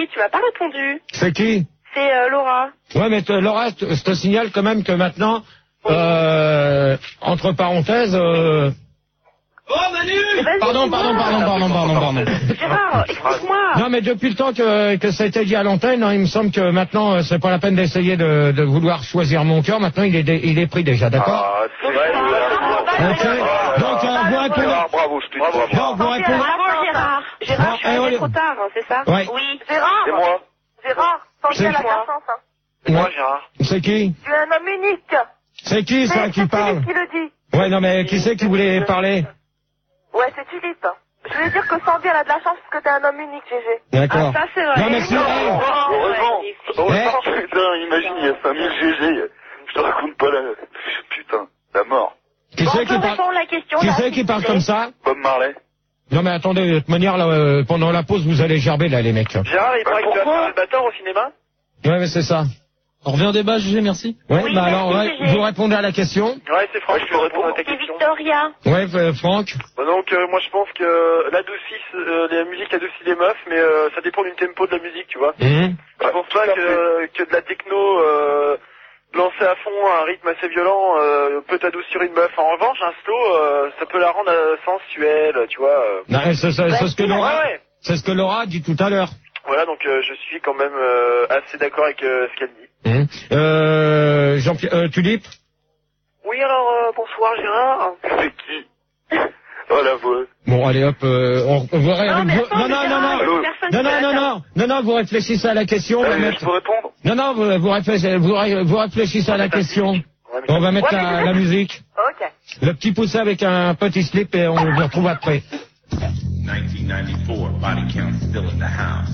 tu m'as pas répondu. C'est qui? C'est Laura. Ouais, mais Laura, je te signale quand même que maintenant, entre parenthèses... Oh, Manu! Pardon. Gérard, écoute-moi. Non, mais depuis le temps que ça a été dit à l'antenne, hein, il me semble que maintenant, c'est pas la peine d'essayer de vouloir choisir mon cœur. Maintenant, il est pris déjà, d'accord? Ah, c'est vrai. Ok. Donc, vous répondez... Bravo, je te dis bravo. Non, vous répondez... Bravo, Gérard. Gérard, je suis arrivé trop tard, hein, c'est ça? Ouais. Oui. Gérard. C'est moi. Gérard, C'est la moi. chance, hein. C'est moi, Gérard. C'est qui? Tu es un homme unique. C'est qui, ça, qui parle? Qui le dit? Ouais, non, mais qui c'est qui voulait parler? Ouais, c'est Philippe. Je voulais dire que Sandy, elle a de la chance parce que t'es un homme unique, GG. D'accord. Ah, ça, c'est vrai. Non, mais c'est vrai. Heureusement, putain, imagine, il y a 5000 GG. Je te raconte pas la... Putain, la mort. Qui c'est qui parle? La question, Qui là, c'est qui parle comme ça? Bob Marley. Non, mais attendez, de toute manière, là, pendant la pause, vous allez gerber, là, les mecs. Gérard, il paraît que tu vas faire Albator au cinéma? Ouais, mais c'est ça. On revient au débat, GG, merci. Ouais, Oui, bah merci, alors, ouais, GG. vous répondez à la question. Ouais, c'est Franck, je peux répondre à ta C'est question. Victoria. Ouais, Franck. Bah donc, moi je pense que la musique adoucit les meufs, mais ça dépend du tempo de la musique, tu vois. Mhm. Je pense pas que de la techno lancée à fond à un rythme assez violent peut adoucir une meuf. En revanche, un slow, ça peut la rendre sensuelle, tu vois. Non, c'est ce que Laura, Ouais. c'est ce que Laura a dit tout à l'heure. Voilà, donc je suis quand même assez d'accord avec ce qu'elle dit. Jean-Pierre, Tulipe. Oui, alors bonsoir Gérard. C'est qui? Oh la voix. Bon, allez hop, on vous non, vous réfléchissez à la question. On va Je mettre... peux répondre? Non, vous réfléchissez à la question. On va mettre la musique. Ok. Le petit poussé avec un petit slip et on vous retrouve après. 1994, body count still in the house.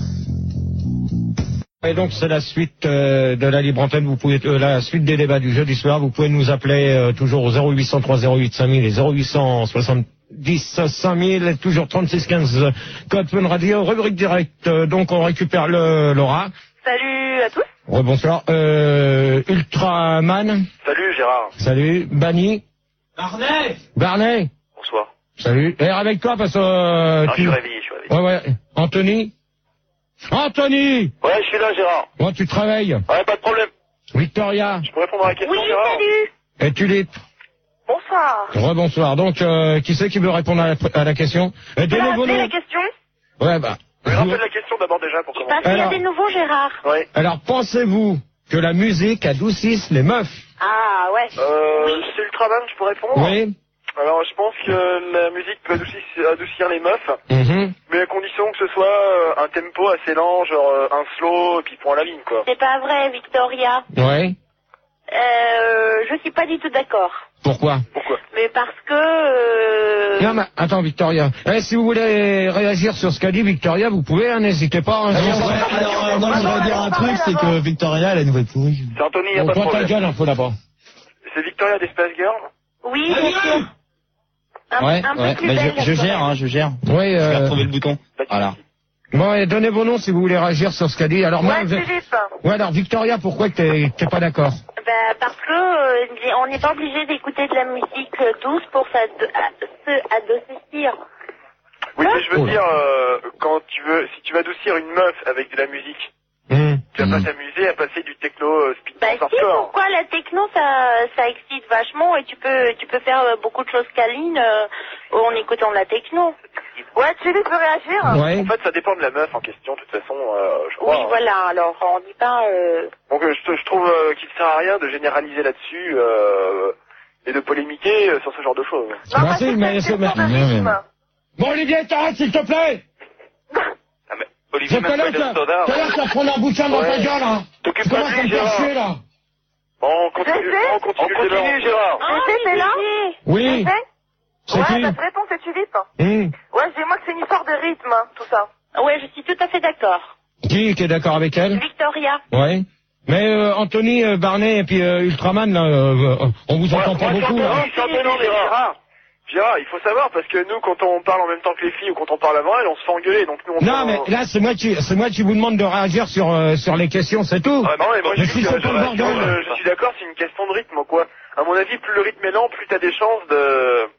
Et donc c'est la suite de la libre antenne. Vous pouvez la suite des débats du jeudi soir. Vous pouvez nous appeler toujours au 0803 08 5000 et 0870 5000 et toujours 36 15 code Fun Radio rubrique directe. Donc on récupère Laura. Salut à tous. Bonsoir. Ultraman. Salut Gérard. Salut. Bani. Barnet. Bonsoir. Salut. Et avec toi parce que Non, je suis réveillé. Ouais. Anthony. Ouais, je suis là Gérard. Bon, tu travailles. Ouais, pas de problème. Victoria. Je peux répondre à la question, Oui, Gérard? salut. Et Tulipe. Bonsoir. Rebonsoir. Donc, qui c'est qui veut répondre à la question? Tu peux Donnez vos rappeler noms. la question? Ouais, bah. Je rappelle la question d'abord déjà pour commencer. Parce qu'il y a Alors. des nouveaux, Gérard. Ouais. Alors, pensez-vous que la musique adoucisse les meufs? Ah, ouais. Oui. C'est Ultraman, je peux répondre? Oui. Alors, je pense que la musique peut adoucir les meufs, Mhm. mais à condition que ce soit un tempo assez lent, genre un slow, et puis point à la ligne, quoi. C'est pas vrai, Victoria. Ouais. Je suis pas du tout d'accord. Pourquoi? Mais parce que... Non, mais attends, Victoria. Si vous voulez réagir sur ce qu'a dit Victoria, vous pouvez, hein, n'hésitez pas. Hein, Alors, non, je voudrais dire un truc, c'est que Victoria, elle a une voix pourrie. C'est Anthony, y a Bon, pas de toi, ta problème. gueule, info là-bas. C'est Victoria des Space Girls. Oui, bien sûr. Ouais, un peu ouais, plus mais belle, je quand gère, même. hein, je gère. Oui, Je vais retrouver le bouton. Voilà. Bon, et donnez vos noms si vous voulez réagir sur ce qu'a dit. Alors, moi, Ouais, Philippe. ouais, alors, Victoria, pourquoi que t'es pas d'accord? Parce que on n'est pas obligé d'écouter de la musique douce pour se adoucir. Oui, mais je veux Oh là. dire, si tu veux adoucir une meuf avec de la musique, tu vas pas t'amuser à passer du techno speed Bah dance si, hardcore. pourquoi la techno ça excite vachement et tu peux faire beaucoup de choses câlines en écoutant de la techno. Ouais, tu veux réagir? Ouais. En fait, ça dépend de la meuf en question, de toute façon, je crois. Oui, hein. voilà, alors on dit pas... Donc je trouve qu'il sert à rien de généraliser là-dessus et de polémiquer sur ce genre de choses. Bah, si, mais c'est... Bon, Olivier, t'arrêtes, s'il te plaît! Ah, mais Olivier C'est tout à l'heure, ça prend un bouchon dans ta gueule, hein! Tu T'occupes pas commences de à lui, me faire Gérard. chier, là! Bon, on continue, Gérard. t'es là? Oui. C'est qui? Bah, réponse c'est Tulipe. Hum. Ouais, dis-moi que c'est une histoire de rythme, tout ça. Ouais, je suis tout à fait d'accord. Qui est d'accord avec elle? Victoria. Ouais. Mais Anthony, Barnet et puis Ultraman, là, on vous entend pas beaucoup, là. Gérard, il faut savoir, parce que nous, quand on parle en même temps que les filles ou quand on parle avant elles, on se fait engueuler. Donc nous, on Non, mais là, c'est moi qui vous demande de réagir sur les questions, c'est tout. Ah, non, mais moi, Mais si c'est pas le bordel. je suis d'accord, c'est une question de rythme, quoi. À mon avis, plus le rythme est lent, plus t'as des chances de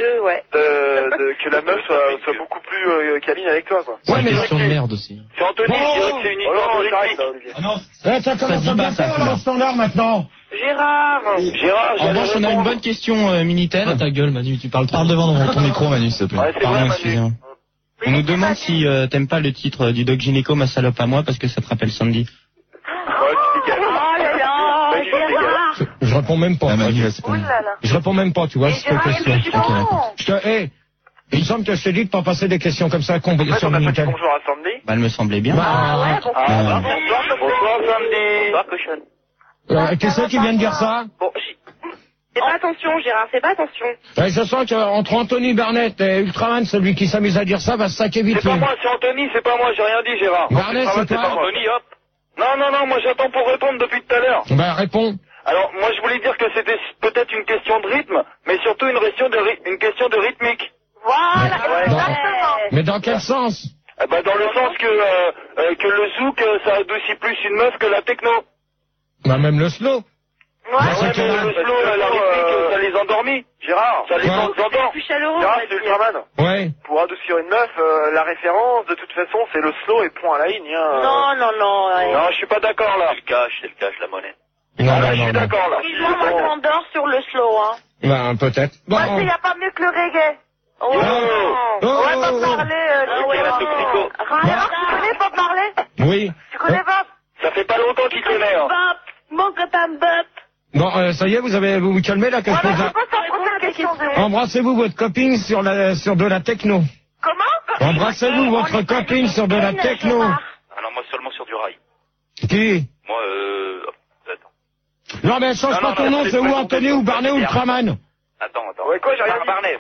2, ouais. Que la meuf soit beaucoup plus câline avec toi, quoi. C'est une question de merde aussi. C'est Anthony, je dirais que c'est uniquement rythmique. Ça commence à faire le standard maintenant. Gérard, En revanche, on a une bonne question Minitel. Ah, ta gueule, Manu, tu parles trop. Parle devant ton micro, Manu, s'il te plaît. Ouais, c'est Pardon, vrai, Manu. excusez-moi. On nous demande si t'aimes pas le titre du Doc Gynéco, ma salope à moi, parce que ça te rappelle Sandy. Ouais, tu dégages. Oh là là, Manu, Gérard. Je réponds même pas. Ah, Manu, là, c'est pas Oh là là. Je réponds même pas, tu vois, Mais c'est une Gérard, il question. est méchant. Il me semble que je t'ai dit de pas passer des questions comme ça En fait, sur on a pas dit Minitel. bonjour à Sandy. Bah, elle me semblait bien. Ah ouais, bon. Bonsoir Sandy. Bonsoir, cochonne. Qu'est-ce qui vient de dire ça? Bon, fais pas attention, Gérard, fais pas attention. Je sens qu'entre Anthony Barnett et Ultraman, celui qui s'amuse à dire ça va se saquer vite. C'est pas moi, c'est Anthony, c'est pas moi, j'ai rien dit Gérard. Barnett, c'est C'est pas toi? Anthony, hop. Non, moi j'attends pour répondre depuis tout à l'heure. Bah, réponds. Alors, moi je voulais dire que c'était peut-être une question de rythme, mais surtout une question de rythmique. Voilà, Ouais. exactement. Mais dans quel sens? Bah dans le sens que le zouk, ça adoucit plus une meuf que la techno. Bah, même le slow. Ouais, c'est Ouais, que mais là- le slow, la rythmique, ça les endormit. Gérard, Ça les Ouais. endort. plus chaleureux. Gérard, on va c'est dire. Ultraman. Ouais. Pour adoucir une meuf, la référence, de toute façon, c'est le slow et point à la ligne. Hein. Non, ouais. Non, je suis pas d'accord là. C'est le cash, la monnaie. Non, Là, non, je suis non. d'accord là. Excuse-moi, moi je m'endors sur le slow, hein. Bah, peut-être. Bon. Moi, il n'y a pas mieux que le reggae. Oh, Oh. on va pas parler. Ok, la toxico. Gérard, tu connais Bob Marley? Oui. Tu connais Bob? Ça fait pas longtemps qu'il connaît. Hein. Bob, mon copain Bob. Bon, ça y est, vous vous calmez là, que je Voilà, pose je la- peux pas poser la question. Embrassez-vous votre copine sur de la techno. Comment? Embrassez-vous votre copine sur de la techno. Alors moi seulement sur du rail. Qui? Moi, attends. Non, mais change pas ton nom, c'est ou Anthony ou Barney ou Ultraman. Attends. Ouais, quoi, j'ai rien dit. Barney.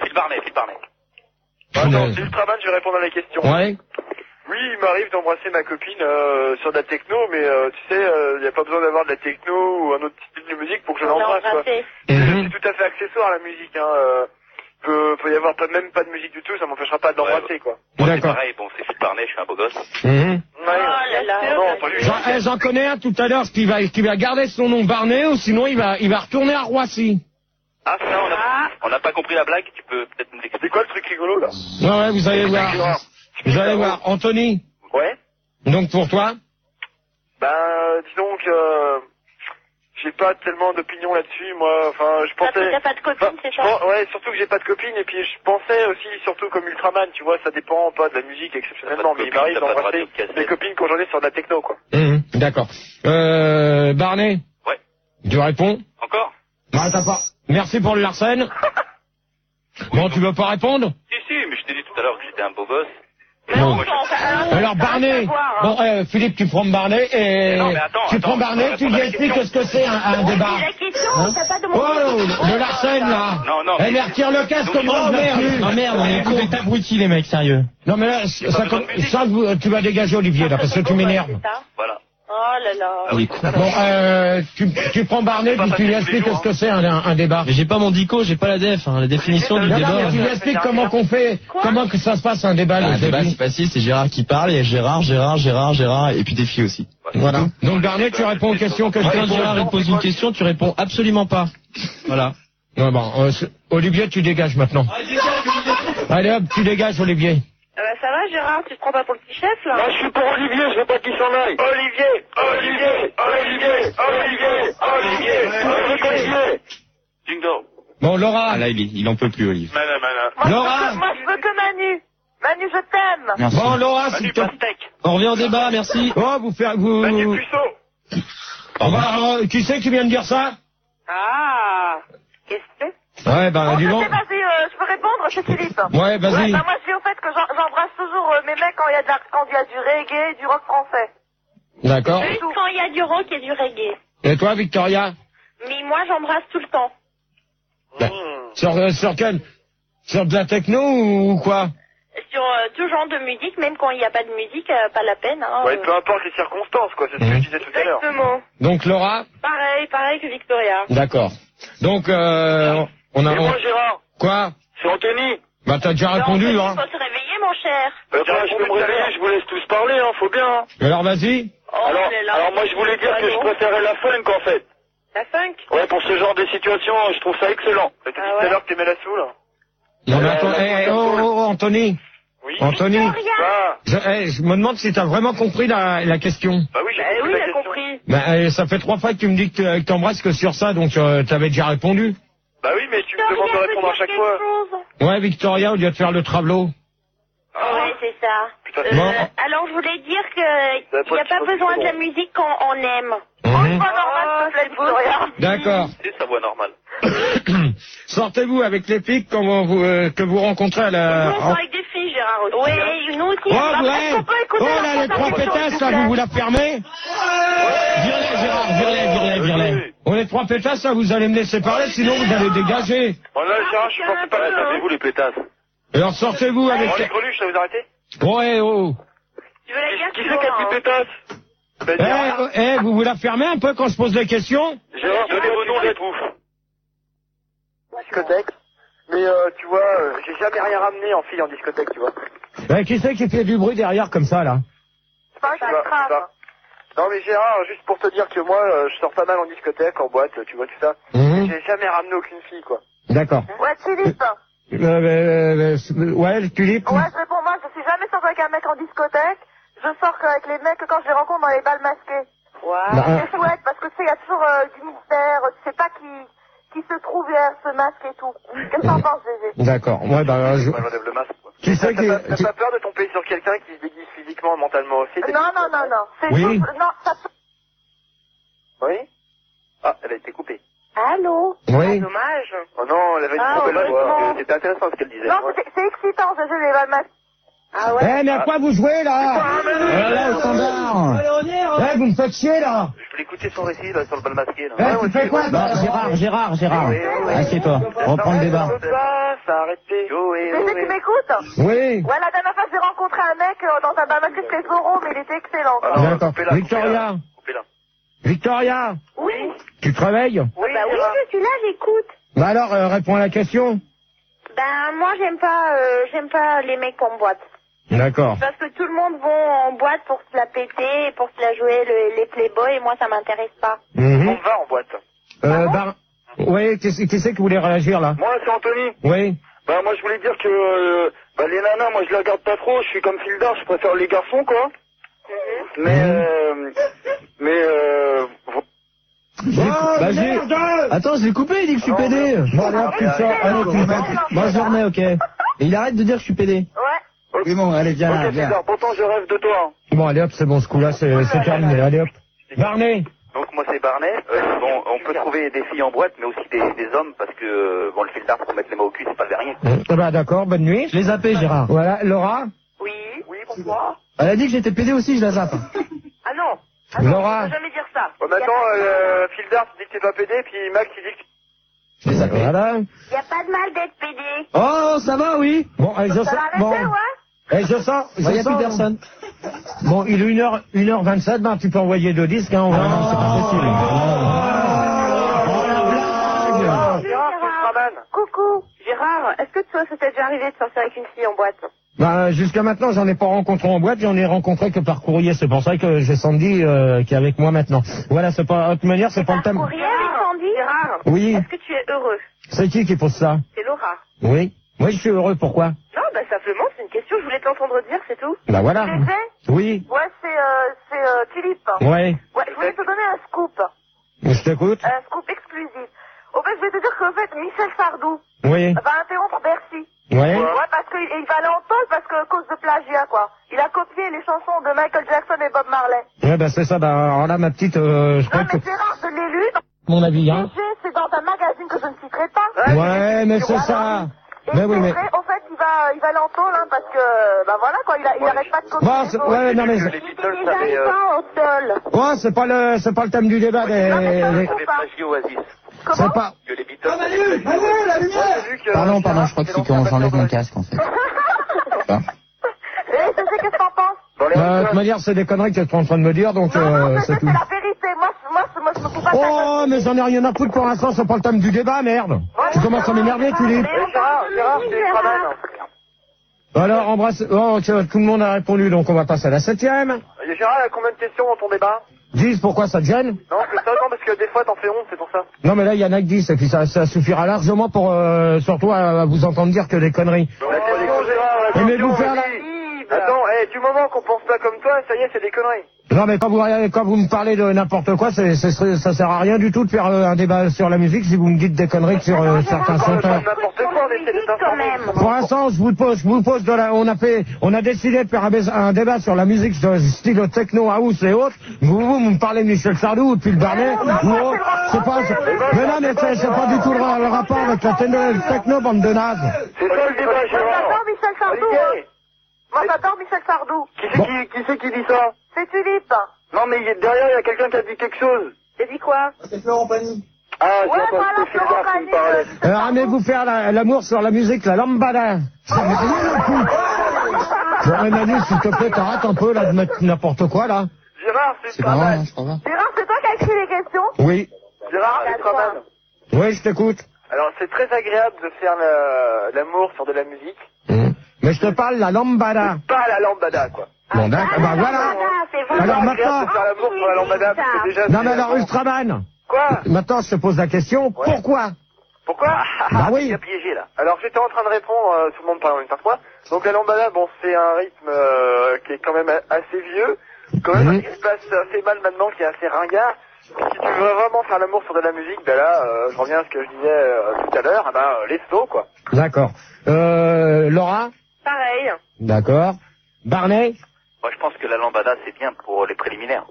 Attends, c'est Ultraman, je vais répondre à la question. Ouais. Oui, il m'arrive d'embrasser ma copine sur de la techno, mais tu sais, il n'y a pas besoin d'avoir de la techno ou un autre style de musique pour que je On l'a l'embrasse, quoi. embrassé. Mhm. C'est tout à fait accessoire, la musique, hein. Peut y avoir même pas de musique du tout, ça m'empêchera pas de l'embrasser, quoi. Moi c'est D'accord. pareil, bon c'est Phil Barnet, je suis un beau gosse. Mhm. Oh là là. Non, pas lui. J'en connais un tout à l'heure qui va garder son nom Barney ou sinon il va retourner à Roissy. Ah ça, on n'a pas compris la blague, tu peux peut-être nous C'est l'expliquer. quoi le truc rigolo, là? Ouais, vous allez voir. Vous allez voir. Anthony, Ouais. donc pour toi? Ben, dis donc, j'ai pas tellement d'opinion là-dessus, moi, enfin, je Parce que pensais... t'as pas de copine, c'est ça? Ouais, surtout que j'ai pas de copine, et puis je pensais aussi, surtout comme Ultraman, tu vois, ça dépend pas de la musique exceptionnellement, mais il m'arrive T'as pas de d'embrasser radio de cassette. mes copines quand j'en ai sur de la techno, quoi. Mhm. D'accord. Barney, Ouais. tu réponds? Encore? Non, t'as pas. Merci pour le Larsen. Bon, tu veux pas répondre? Si, mais je t'ai dit tout à l'heure que j'étais un beau gosse. Non. Moi, Alors Barney, bon, Philippe, tu prends Barney et Non, mais attends, tu prends Barney, je tu réponds à lui la expliques question. ce que c'est un débat. La question, t'as pas Oh, demandé. le Larsen là. Non, Eh, mais retire le casque, Donc, comment oh, merde. Oh merde, on est tous des abrutis les mecs, sérieux. Non mais là, tu vas dégager Olivier là parce que tu m'énerves. Voilà. Oh là là. Ah oui. Bon, tu prends Barney puis tu lui expliques ce que c'est un débat. Mais j'ai pas mon dico, j'ai pas la def, la définition du Non, débat. mais tu lui expliques comment qu'on fait, comment que ça se passe un débat. Un le débat, début. c'est facile, c'est Gérard qui parle, et Gérard, et puis des filles aussi. Voilà. Donc Barney, tu réponds aux questions que je Quand te Gérard il te pose une question, tu réponds absolument pas. Voilà. Ouais, bon, Olivier, tu dégages maintenant. Allez hop, tu dégages Olivier. Ça va, Gérard, tu te prends pas pour le petit chef, là? Moi je suis pour Olivier, je veux pas qu'il s'en aille. Olivier. Ding dong. Bon, Laura. Ah là, il en peut plus, Olive. Laura. Moi, je veux que Manu. Manu, je t'aime. Merci. Bon, Laura, s'il Manu te Pastèque. On revient au débat, merci. Oh, vous... Manu Puceau. Qui c'est qui vient de dire ça? Ah. Qu'est-ce que c'est? Ouais, bah, dis donc. Vas-y, je peux répondre, c'est Philippe. Ouais, vas-y. Moi, je dis au fait que j'embrasse toujours mes mecs quand il y a du reggae et du rock français. D'accord. Quand il y a du rock et du reggae. Et toi, Victoria? Mais moi, j'embrasse tout le temps. Sur quel? Sur de la techno ou quoi? Sur tout genre de musique, même quand il n'y a pas de musique, pas la peine. Hein, Ouais, peu importe les circonstances, quoi, c'est ce que je disais tout à l'heure. Exactement. Donc Laura? Pareil que Victoria. D'accord. Donc, on a... Et moi Gérard, Quoi? c'est Anthony. Bah, t'as déjà répondu, Il hein. faut se réveiller, mon cher. Je peux me réveiller, je vous laisse tous parler, hein, faut bien. Hein. Alors, vas-y. Oh, Alors moi je voulais dire que je préférais la funk en fait. La funk? Ouais, pour ce genre de situation, je trouve ça excellent. Tu as dit tout à l'heure que t'aimais la soul. Anthony. Oui. Anthony. Ah. Je me demande si t'as vraiment compris la question. Bah oui, j'ai compris la question. Ça fait 3 fois que tu me dis que t'embrasses que sur ça, donc t'avais déjà répondu. Bah oui, mais tu me demandes de répondre à chaque fois. Ouais, Victoria, au lieu de faire le travelot. Ouais, c'est ça. Putain, Alors, je voulais dire qu'il n'y a pas besoin de la musique quand on aime. Mhm. Pas normal, s'il vous plaît. D'accord. C'est sa voix normale. Sortez-vous avec les pics que vous rencontrez à la... Nous, on sort avec des filles, Gérard aussi. Oui, nous aussi. Oh, Bah, ouais. est-ce qu'on peut écouter Oh la là, les 3 chanson pétasses, s'il là, vous vous plaît la fermez? Vire-les, Gérard, vire-les. Oh, les 3 pétasses, là, vous allez me laisser parler, sinon vous allez dégager. Bon, là, Gérard, je pensais pas que ça. Vous les pétasses. Alors, sortez-vous avec... Bon, les greluches, ça vous arrêtez? Oh. Tu veux la guerre, Qui c'est qui a plus de pétasses? Ben, Gérard. Vous la fermez un peu quand je pose des questions? Gérard, donnez vos noms et tout. Discothèque. Mais tu vois, j'ai jamais rien ramené en fille en discothèque, tu vois. Qui c'est qui fait du bruit derrière comme ça, là? Non mais Gérard, juste pour te dire que moi, je sors pas mal en discothèque, en boîte, tu vois tout ça. J'ai jamais ramené aucune fille, quoi. D'accord. Ouais, Philippe. Ouais, Tulipe. Ouais, je réponds, moi, je suis jamais sorti avec un mec en discothèque. Je sors qu'avec les mecs quand je les rencontre dans les balles masquées. Ouais. C'est chouette, parce que tu sais, il y a toujours du mystère, tu sais pas qui se trouve derrière ce masque et tout. Qu'est-ce que t'en penses, Gégé? D'accord. Ouais, Je relève le masque, quoi. Qui c'est qui... T'as pas peur de tomber sur quelqu'un qui se déguise physiquement, mentalement aussi? Non. C'est Oui. juste... Non, ça peut... Oui? Ah, elle a été coupée. Allô? Oui. Dommage. Oh non, elle avait une trop belle voix. C'était intéressant ce qu'elle disait. Non, c'est excitant, Gégé, les balles masquées. Ah ouais? Mais à quoi vous jouez, là? Là, au standard. Vous me faites chier, là. Je voulais écouter son récit, là, sur le bal masqué, là. Tu fais quoi? Gérard. Assieds-toi. Reprends le débat. Ça a arrêté. Gégé, tu m'écoutes? Oui. Ouais, la dernière fois, j'ai rencontré un mec dans un bal masqué, c'était Zorro, mais il était excellent. D'accord. Victoria. Victoria. Oui. Tu te réveilles? Oui, je suis là, j'écoute. Bah alors, réponds à la question. Ben, moi, j'aime pas les mecs en boîte. D'accord. Parce que tout le monde va en boîte pour se la péter, et pour se la jouer les playboys, et moi, ça m'intéresse pas. On va en boîte. Oui, qui c'est qui voulait réagir, là? Moi, c'est Anthony. Oui. Bah, moi, je voulais dire que, les nanas, moi, je la garde pas trop. Je suis comme Fildar, je préfère les garçons, quoi. Attends, je l'ai coupé, il dit que je suis pédé. Bon, allez, hop, tu sors. Allez, tu mets. Moi, je remets, ok. Et il arrête de dire que je suis pédé. Ouais. Oui, bon, allez, viens là, Ok, viens. Fildar, pourtant, je rêve de toi. Bon, allez, hop, c'est bon, ce coup-là, c'est terminé. Allez, hop. Barney. Donc moi c'est Barnet. Bon, on peut trouver des filles en boîte, mais aussi des hommes, parce que bon, le fil d'art pour mettre les mains au cul, c'est pas le rien. Bah, d'accord, bonne nuit. Je l'ai zappé, Gérard. Voilà, Laura. Oui. Oui, pourquoi? Elle a dit que j'étais pédé aussi, je la zappe. Ah non. Laura. Je peux jamais dire ça. Maintenant, Fildar, tu dis que t'es pas pédé, puis Max, il dit que... Je l'ai zappé. Voilà. Y a pas de mal d'être pédé. Oh, ça va, oui. Bon, allez, je Ça sors. va Bon. arrêter, ouais? Et je sors. Il n'y a plus personne. Bon, il est 1h27, ben, tu peux envoyer 2 disques, hein, on va. non, c'est pas possible. Gérard, c'est Straman. Coucou. Gérard, est-ce que toi, ça t'est déjà arrivé de sortir avec une fille en boîte? Bah, jusqu'à maintenant, j'en ai pas rencontré en boîte, j'en ai rencontré que par courrier. C'est pour ça que j'ai Sandy qui est avec moi maintenant. Voilà, c'est pas, de toute manière, c'est pas le thème. Courrier avec Sandy? Gérard. Oui. Est-ce que tu es heureux? C'est qui pose ça? C'est Laura. Oui. Oui, je suis heureux, pourquoi? Non, bah simplement, c'est une question, je voulais t'entendre dire, c'est tout. Bah voilà. Gégé? Oui. Ouais, c'est Philippe. Ouais. Ouais, je voulais te donner un scoop. Je t'écoute. Un scoop exclusif. Au fait, je vais te dire qu'en fait, Michel Sardou Oui. va interrompre Bercy. Ouais. Ouais, parce qu'il va aller en tôle parce que à cause de plagiat, quoi. Il a copié les chansons de Michael Jackson et Bob Marley. Ouais, bah c'est ça. Bah alors là, ma petite, je crois Non, que... mais Gérard, je l'ai lu. Mon avis, hein. Gégé, c'est dans un magazine que je ne citerai pas. Ouais, mais c'est ça. Et Mais oui, mais... Gégé, au fait, il va aller en tôle, hein, parce que, bah voilà, quoi, il arrête pas de copier. Bon, les autres. ouais, non mais... Les Il est Beatles, déjà avaient, pas en tôle. Ouais, c'est pas le thème du débat des... avaient plagié Oasis. C'est pas... Que les Beatles avaient plagié. Pardon, je crois qu'il faut qu'on j'enlève mon casque, en fait. Et tu sais qu'est-ce que t'en penses? De toute manière, c'est des conneries que tu es en train de me dire, donc Non, c'est tout. c'est la vérité. Moi, je me fous pas de ta Oh, mais j'en ai rien à foutre pour l'instant, c'est pas le thème du débat, merde. Tu commences à m'énerver, Philippe. Gérard, c'est Straman. Alors, embrasse... Oh, tout le monde a répondu, donc on va passer à la 7e. Gérard, il y a combien de questions dans ton débat? 10, pourquoi ça te gêne? Non, c'est ça, non, parce que des fois t'en fais 11, c'est pour ça. Non, mais là, il y en a que 10, et puis ça suffira largement pour, surtout à vous entendre dire que des conneries. Mais vous faire la... Attends, du moment qu'on pense pas comme toi, ça y est, c'est des conneries. Non, mais quand vous me parlez de n'importe quoi, ça sert à rien du tout de faire un débat sur la musique si vous me dites des conneries sur certains chanteurs. N'importe quoi, on essaie de t'informer. Pour l'instant, je vous pose on a décidé de faire un débat sur la musique style techno, house et autres. Vous me parlez de Michel Sardou, puis le Barnet, ou autre. C'est pas, mais non, mais c'est pas du tout le rapport avec la techno, bande de nazes. C'est ça le débat, Gérard. J'adore Michel Sardou. Moi, j'adore Michel Sardou. Qui c'est qui dit ça? C'est Tulipe. Non, mais derrière, il y a quelqu'un qui a dit quelque chose. J'ai dit quoi? C'est Florent Pagny. Ah, ouais, voilà, Florent Pagny. Allez-vous faire l'amour sur la musique, la lambada. Ça me rien à foutre. Bon, Emmanuel, s'il te plaît, t'arrêtes un peu, là, de mettre n'importe quoi, là. Gérard, c'est pas mal. Gérard, c'est toi qui as écrit les questions? Oui. Gérard, c'est pas mal. Oui, je t'écoute. Alors, c'est très agréable de faire l'amour sur de la musique. Mais je te parle la lambada. Pas la lambada, quoi. Bon, d'accord, bah voilà. Alors maintenant... faire l'amour sur la lambada, parce que déjà... Non, mais alors, Ultraman. Quoi? Maintenant, je te pose la question, pourquoi? Pourquoi? Bah oui. Il a piégé, là. Alors, j'étais en train de répondre, tout le monde parle en même temps que moi. Donc, la lambada, bon, c'est un rythme qui est quand même assez vieux, quand même, qui se passe assez mal maintenant, qui est assez ringard. Si tu veux vraiment faire l'amour sur de la musique, ben là, je reviens à ce que je disais tout à l'heure, les sauts, quoi. D'accord. Laura? Pareil. D'accord. Barney? Moi, je pense que la lambada, c'est bien pour les préliminaires.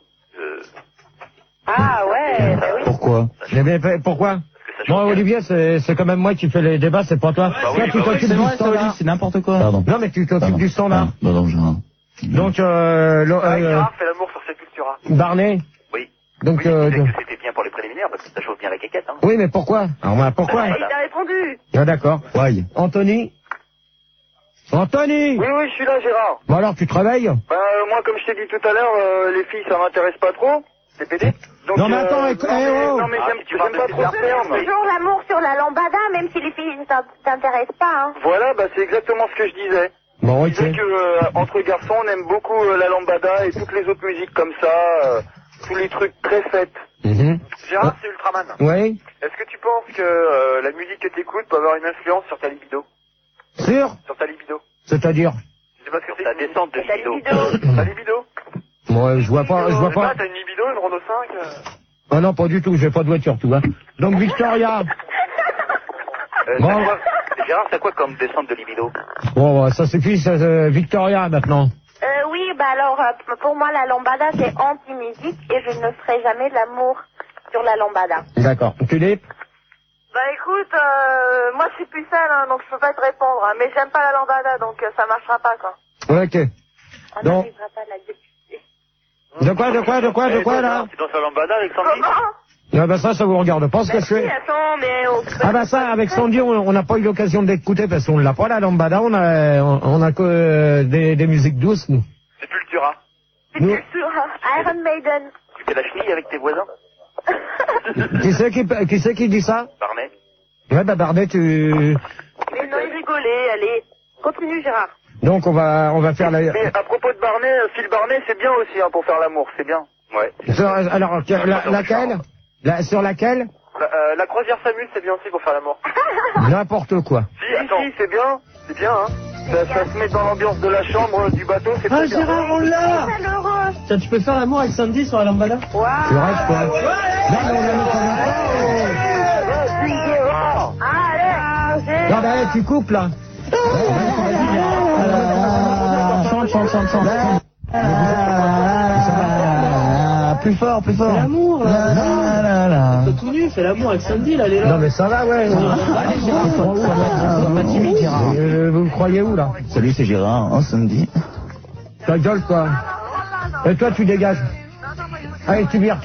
Ah ouais, bah oui. Pourquoi? Pourquoi? Moi, Olivier, c'est quand même moi qui fais les débats, c'est pas toi. Toi, tu t'occupes du standard. C'est n'importe quoi. Pardon. Non, mais tu t'occupes du standard. Pardon, Gérard. Donc, Gérard fait l'amour sur Sépultura. Barney? Oui. Donc, je disais que c'était bien pour les préliminaires, parce que ça chauffe bien la quéquette, hein. Oui, mais pourquoi? Alors, pourquoi? Il a répondu. Ah, d'accord. Ouais. Anthony? Anthony? Oui, je suis là, Gérard. Bon, alors, tu travailles? Moi, comme je t'ai dit tout à l'heure, les filles, ça m'intéresse pas trop. C'est pédé. Donc, non, mais attends, non, mais j'aime pas trop ce terme. Toujours l'amour sur la lambada, même si les filles ne t'intéressent pas, hein. Voilà, c'est exactement ce que je disais. Bon, ok. Je disais que, entre garçons, on aime beaucoup la lambada et toutes les autres musiques comme ça, tous les trucs très fêtes. Gérard, c'est Ultraman. Oui. Est-ce que tu penses que la musique que t'écoutes peut avoir une influence sur ta libido? Sur ta libido. C'est-à-dire? C'est parce que c'est la descente de libido. Ta libido. Moi, je vois pas. T'as une libido, une Renault 5 Ah non, pas du tout, j'ai pas de voiture, tu vois. Donc, Victoria. Bon. Gérard, c'est quoi comme descente de libido? Bon, ça suffit, Victoria, maintenant. Oui, alors, pour moi, la lambada, c'est anti-musique et je ne ferai jamais l'amour sur la lambada. D'accord. Philippe? Bah écoute, moi je suis plus seule, hein, donc je peux pas te répondre, hein, mais j'aime pas la lambada, donc ça marchera pas, quoi. Ok. On Donc... n'arrivera pas à la discuter. De quoi, là? Tu danses la lambada avec Sandy? Ah bah ça vous regarde pas ce que je fais. Attends, mais Ah bah ça, avec Sandy, on n'a pas eu l'occasion d'écouter parce qu'on l'a pas, la lambada, on a que des musiques douces, nous. Sépultura. Iron Maiden. Tu fais la chenille avec tes voisins? Qui c'est qui dit ça? Barnet. Ouais, bah Barnet, Mais non, il rigolait, allez. Continue, Gérard. Donc on va faire la... Mais à propos de Barnet, Phil Barnet, c'est bien aussi, pour faire l'amour, c'est bien. Ouais. Alors, laquelle? Sur laquelle? La croisière Samus, c'est bien aussi pour faire l'amour. N'importe quoi. Si, c'est bien, hein. Ça se met dans l'ambiance de la chambre, du bateau, c'est très bien. Ah, Gérard, on l'a! Tiens, tu peux faire l'amour avec Sandy sur la lambada? Waouh! Tu rêves, quoi? Non, mais on Allez! Non, bah, tu coupes, là. Chante. Plus fort. C'est l'amour, là. T'as tout nu, fais l'amour avec Sandy, là, elle est là. Non, mais ça va, ouais. Pas timide, Gérard. Vous me croyez où, là? Salut, c'est Gérard, Sandy. Ta gueule, quoi. Et toi, tu dégages. Allez, tu vires.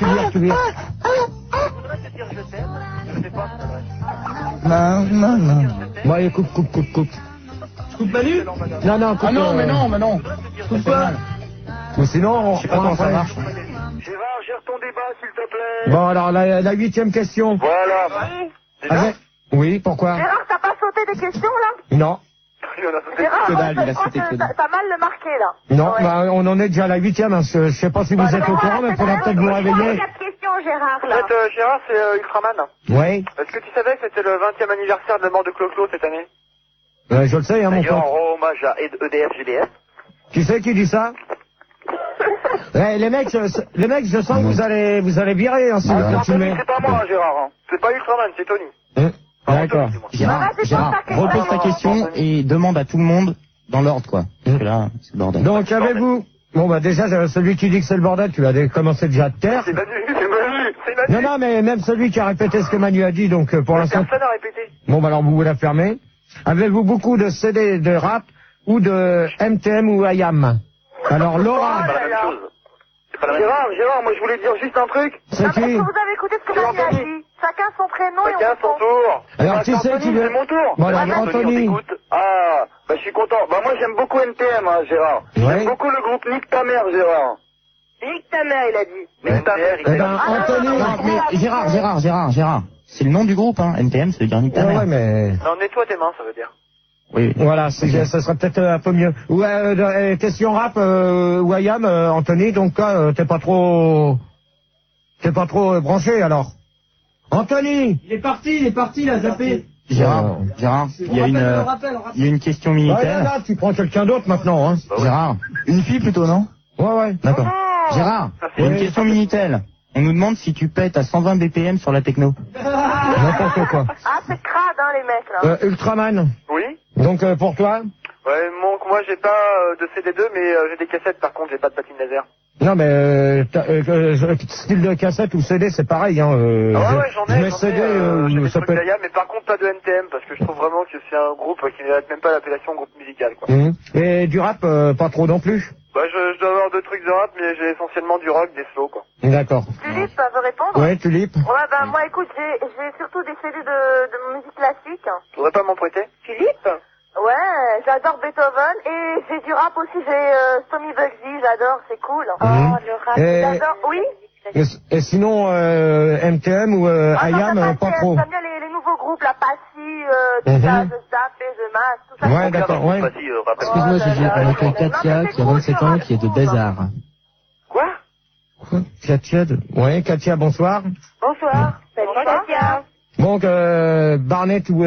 Non. Bon, allez, coupe. Tu coupes Manu? Non, coupe. Ah non, mais non. Coupe pas. Ou sinon, je sais pas comment ça marche. Gérard, gère ton débat, s'il te plaît. Bon, alors, la 8e question. Voilà. Oui, pourquoi? Gérard, t'as pas sauté des questions, là? Non. Gérard, que dalle, il a cité que dalle. t'as mal le marqué, là. Non, Ouais. bah, on en est déjà à la 8e, hein. Je sais pas si vous êtes au courant, mais il faudra peut-être vous réveiller. 4 questions, Gérard, En là. fait, Gérard, c'est Ultraman. Oui, Est-ce que tu savais que c'était le 20e anniversaire de la mort de Clo-Clo cette année? je le sais, hein, mon D'ailleurs, pote. on rend hommage à EDF GDF. Qui c'est qui dit ça? Les mecs, je sens que vous allez virer, hein, si vous continuez. C'est pas moi, Gérard. Hein. C'est pas Ultraman, c'est Tony. D'accord. Gérard, repose ta question et demande à tout le monde dans l'ordre, quoi. Parce que là, c'est le bordel. Donc, avez-vous... Bon, bah, déjà, celui qui dit que c'est le bordel, tu as commencé déjà à te taire. C'est Manu, c'est Manu. Non, mais même celui qui a répété ce que Manu a dit, donc, pour l'instant... Personne n'a répété. Bon, bah, alors, vous la fermez. Avez-vous beaucoup de CD de rap ou de MTM ou IAM? Alors, Laura... C'est pas la même chose. C'est pas la même chose. Gérard, moi je voulais dire juste un truc. C'est Non, mais est-ce qui? que vous avez écouté ce que Manu a dit? Chacun son prénom et on Chacun son répond. tour. Alors, qui c'est qui veut... C'est mon tour. Bon, alors, Anthony, on Anthony... t'écoute. Ah, bah je suis content. Bah moi j'aime beaucoup NTM, hein, Gérard. Ouais. J'aime beaucoup le groupe Nique ta mère, Gérard. Nique ta mère, il a dit. Mais ta mère, Eh ben, Anthony... Non, mais Gérard. C'est le nom du groupe, hein. NTM, c'est le garni de ta Ouais, mère. ouais, mais... Non, nettoie tes mains, ça veut dire. Oui. Voilà, ça serait peut-être un peu mieux. Ouais, question rap, ou IAM, Anthony, donc toi, t'es pas trop branché, alors. Anthony! Il est parti, il a zappé. Gérard, il y a une question Bah, militaire. là, tu prends quelqu'un d'autre maintenant, hein. Gérard, une fille plutôt, non? Ouais. D'accord. Gérard, il y a une question Minitel. On nous demande si tu pètes à 120 BPM sur la techno. N'importe quoi. Ah, c'est crade, hein, les mecs, là. Ultraman. Oui. Donc, pour toi? Ouais, moi j'ai pas de CD2, mais j'ai des cassettes par contre, j'ai pas de patine laser. Non, mais, style de cassette ou CD, c'est pareil, hein. Ouais, j'en ai. Mais CD, j'ai des ça trucs peut être... d'IAM, mais par contre pas de NTM, parce que je trouve vraiment que c'est un groupe qui n'a même pas l'appellation groupe musical, quoi. Et du rap, pas trop non plus? Bah je dois avoir deux trucs de rap, mais j'ai essentiellement du rock, des slow, quoi. D'accord. Philippe, ça veut répondre? Ouais, Tulipe. Ouais, ben moi, écoute, j'ai surtout des CD de musique classique. Tu voudrais pas m'en prêter? Philippe? Ouais, j'adore Beethoven et j'ai du rap aussi, j'ai Tommy Bugsy, j'adore, c'est cool. Oh, le rap, Et- j'adore, oui. Et sinon, MTM ou IAM, pas trop? J'aime bien les nouveaux groupes, la Passy, tout ça, The Zap et The Mass, tout ça. Ouais, d'accord, ouais. Vas-y, rappelle. Excuse-moi, Gigi, on accueille Katia, qui a 27 ans, qui est de Bézard. Quoi? Quoi? Katia, bonsoir. Bonsoir. Salut, Katia. Donc, Barney, tu